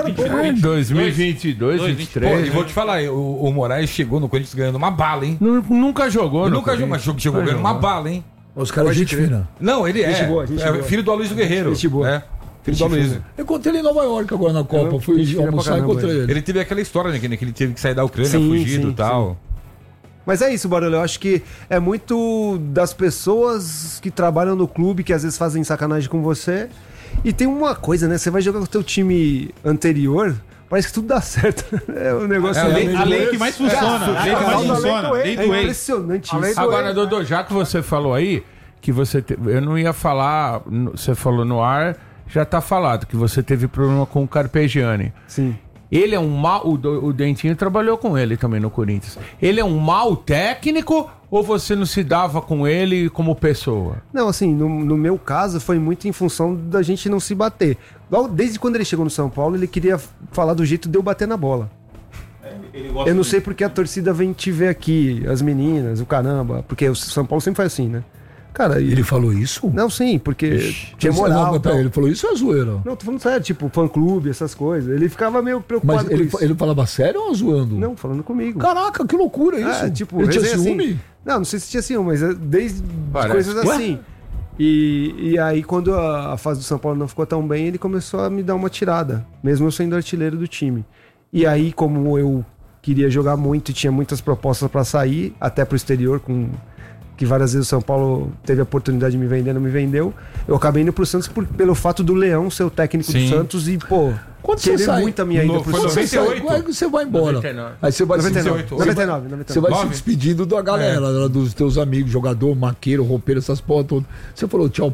2022, 2023. E vou te falar, o Moraes chegou no Corinthians ganhando uma bala, hein? Nunca jogou, mas chegou ganhando uma bala, hein? Os caras gente fina. Não, ele é filho do Aloysio Guerreiro. Gente boa. Filho do Aloysio. Eu encontrei ele em Nova York agora na Copa. Fui almoçar e encontrei ele. Ele teve aquela história, né? Que ele teve que sair da Ucrânia, fugido e tal. Mas é isso, Barulho. Eu acho que é muito das pessoas que trabalham no clube, que às vezes fazem sacanagem com você. E tem uma coisa, né? Você vai jogar com o teu time anterior, parece que tudo dá certo. É um negócio... a lei que mais funciona. A lei que mais funciona. Lei do ex. É impressionante isso. Agora, Dodô, já que você falou aí, que você... Eu não ia falar, você falou no ar, já tá falado, que você teve problema com o Carpegiani. Sim. Ele é um mau... O Dentinho trabalhou com ele também no Corinthians. Ele é um mau técnico ou você não se dava com ele como pessoa? Não, assim, no meu caso foi muito em função da gente não se bater. Desde quando ele chegou no São Paulo, ele queria falar do jeito de eu bater na bola. Eu não sei porque a torcida vem te ver aqui, as meninas, o caramba, porque o São Paulo sempre foi assim, né? Cara, ele falou isso? Não, sim, porque tinha moral. Não, ele falou isso ou é zoeira? Não, tô falando sério, tipo, fã-clube, essas coisas. Ele ficava meio preocupado com isso. Ele falava sério ou zoando? Não, falando comigo. Caraca, que loucura isso. Tipo, ele tinha ciúme? Assim, não sei se tinha ciúme, mas desde coisas assim. E aí, quando a fase do São Paulo não ficou tão bem, ele começou a me dar uma tirada, mesmo eu sendo artilheiro do time. E aí, como eu queria jogar muito e tinha muitas propostas para sair, até pro exterior, que várias vezes o São Paulo teve a oportunidade de me vender, não me vendeu. Eu acabei indo pro Santos pelo fato do Leão ser o técnico do Santos e, quando você sai, muito a minha ida pro Santos. Você vai embora. 99. Aí você vai 99. Você vai se despedindo da galera, dos teus amigos, jogador, maqueiro, roupeiro, essas porras todas. Você falou tchau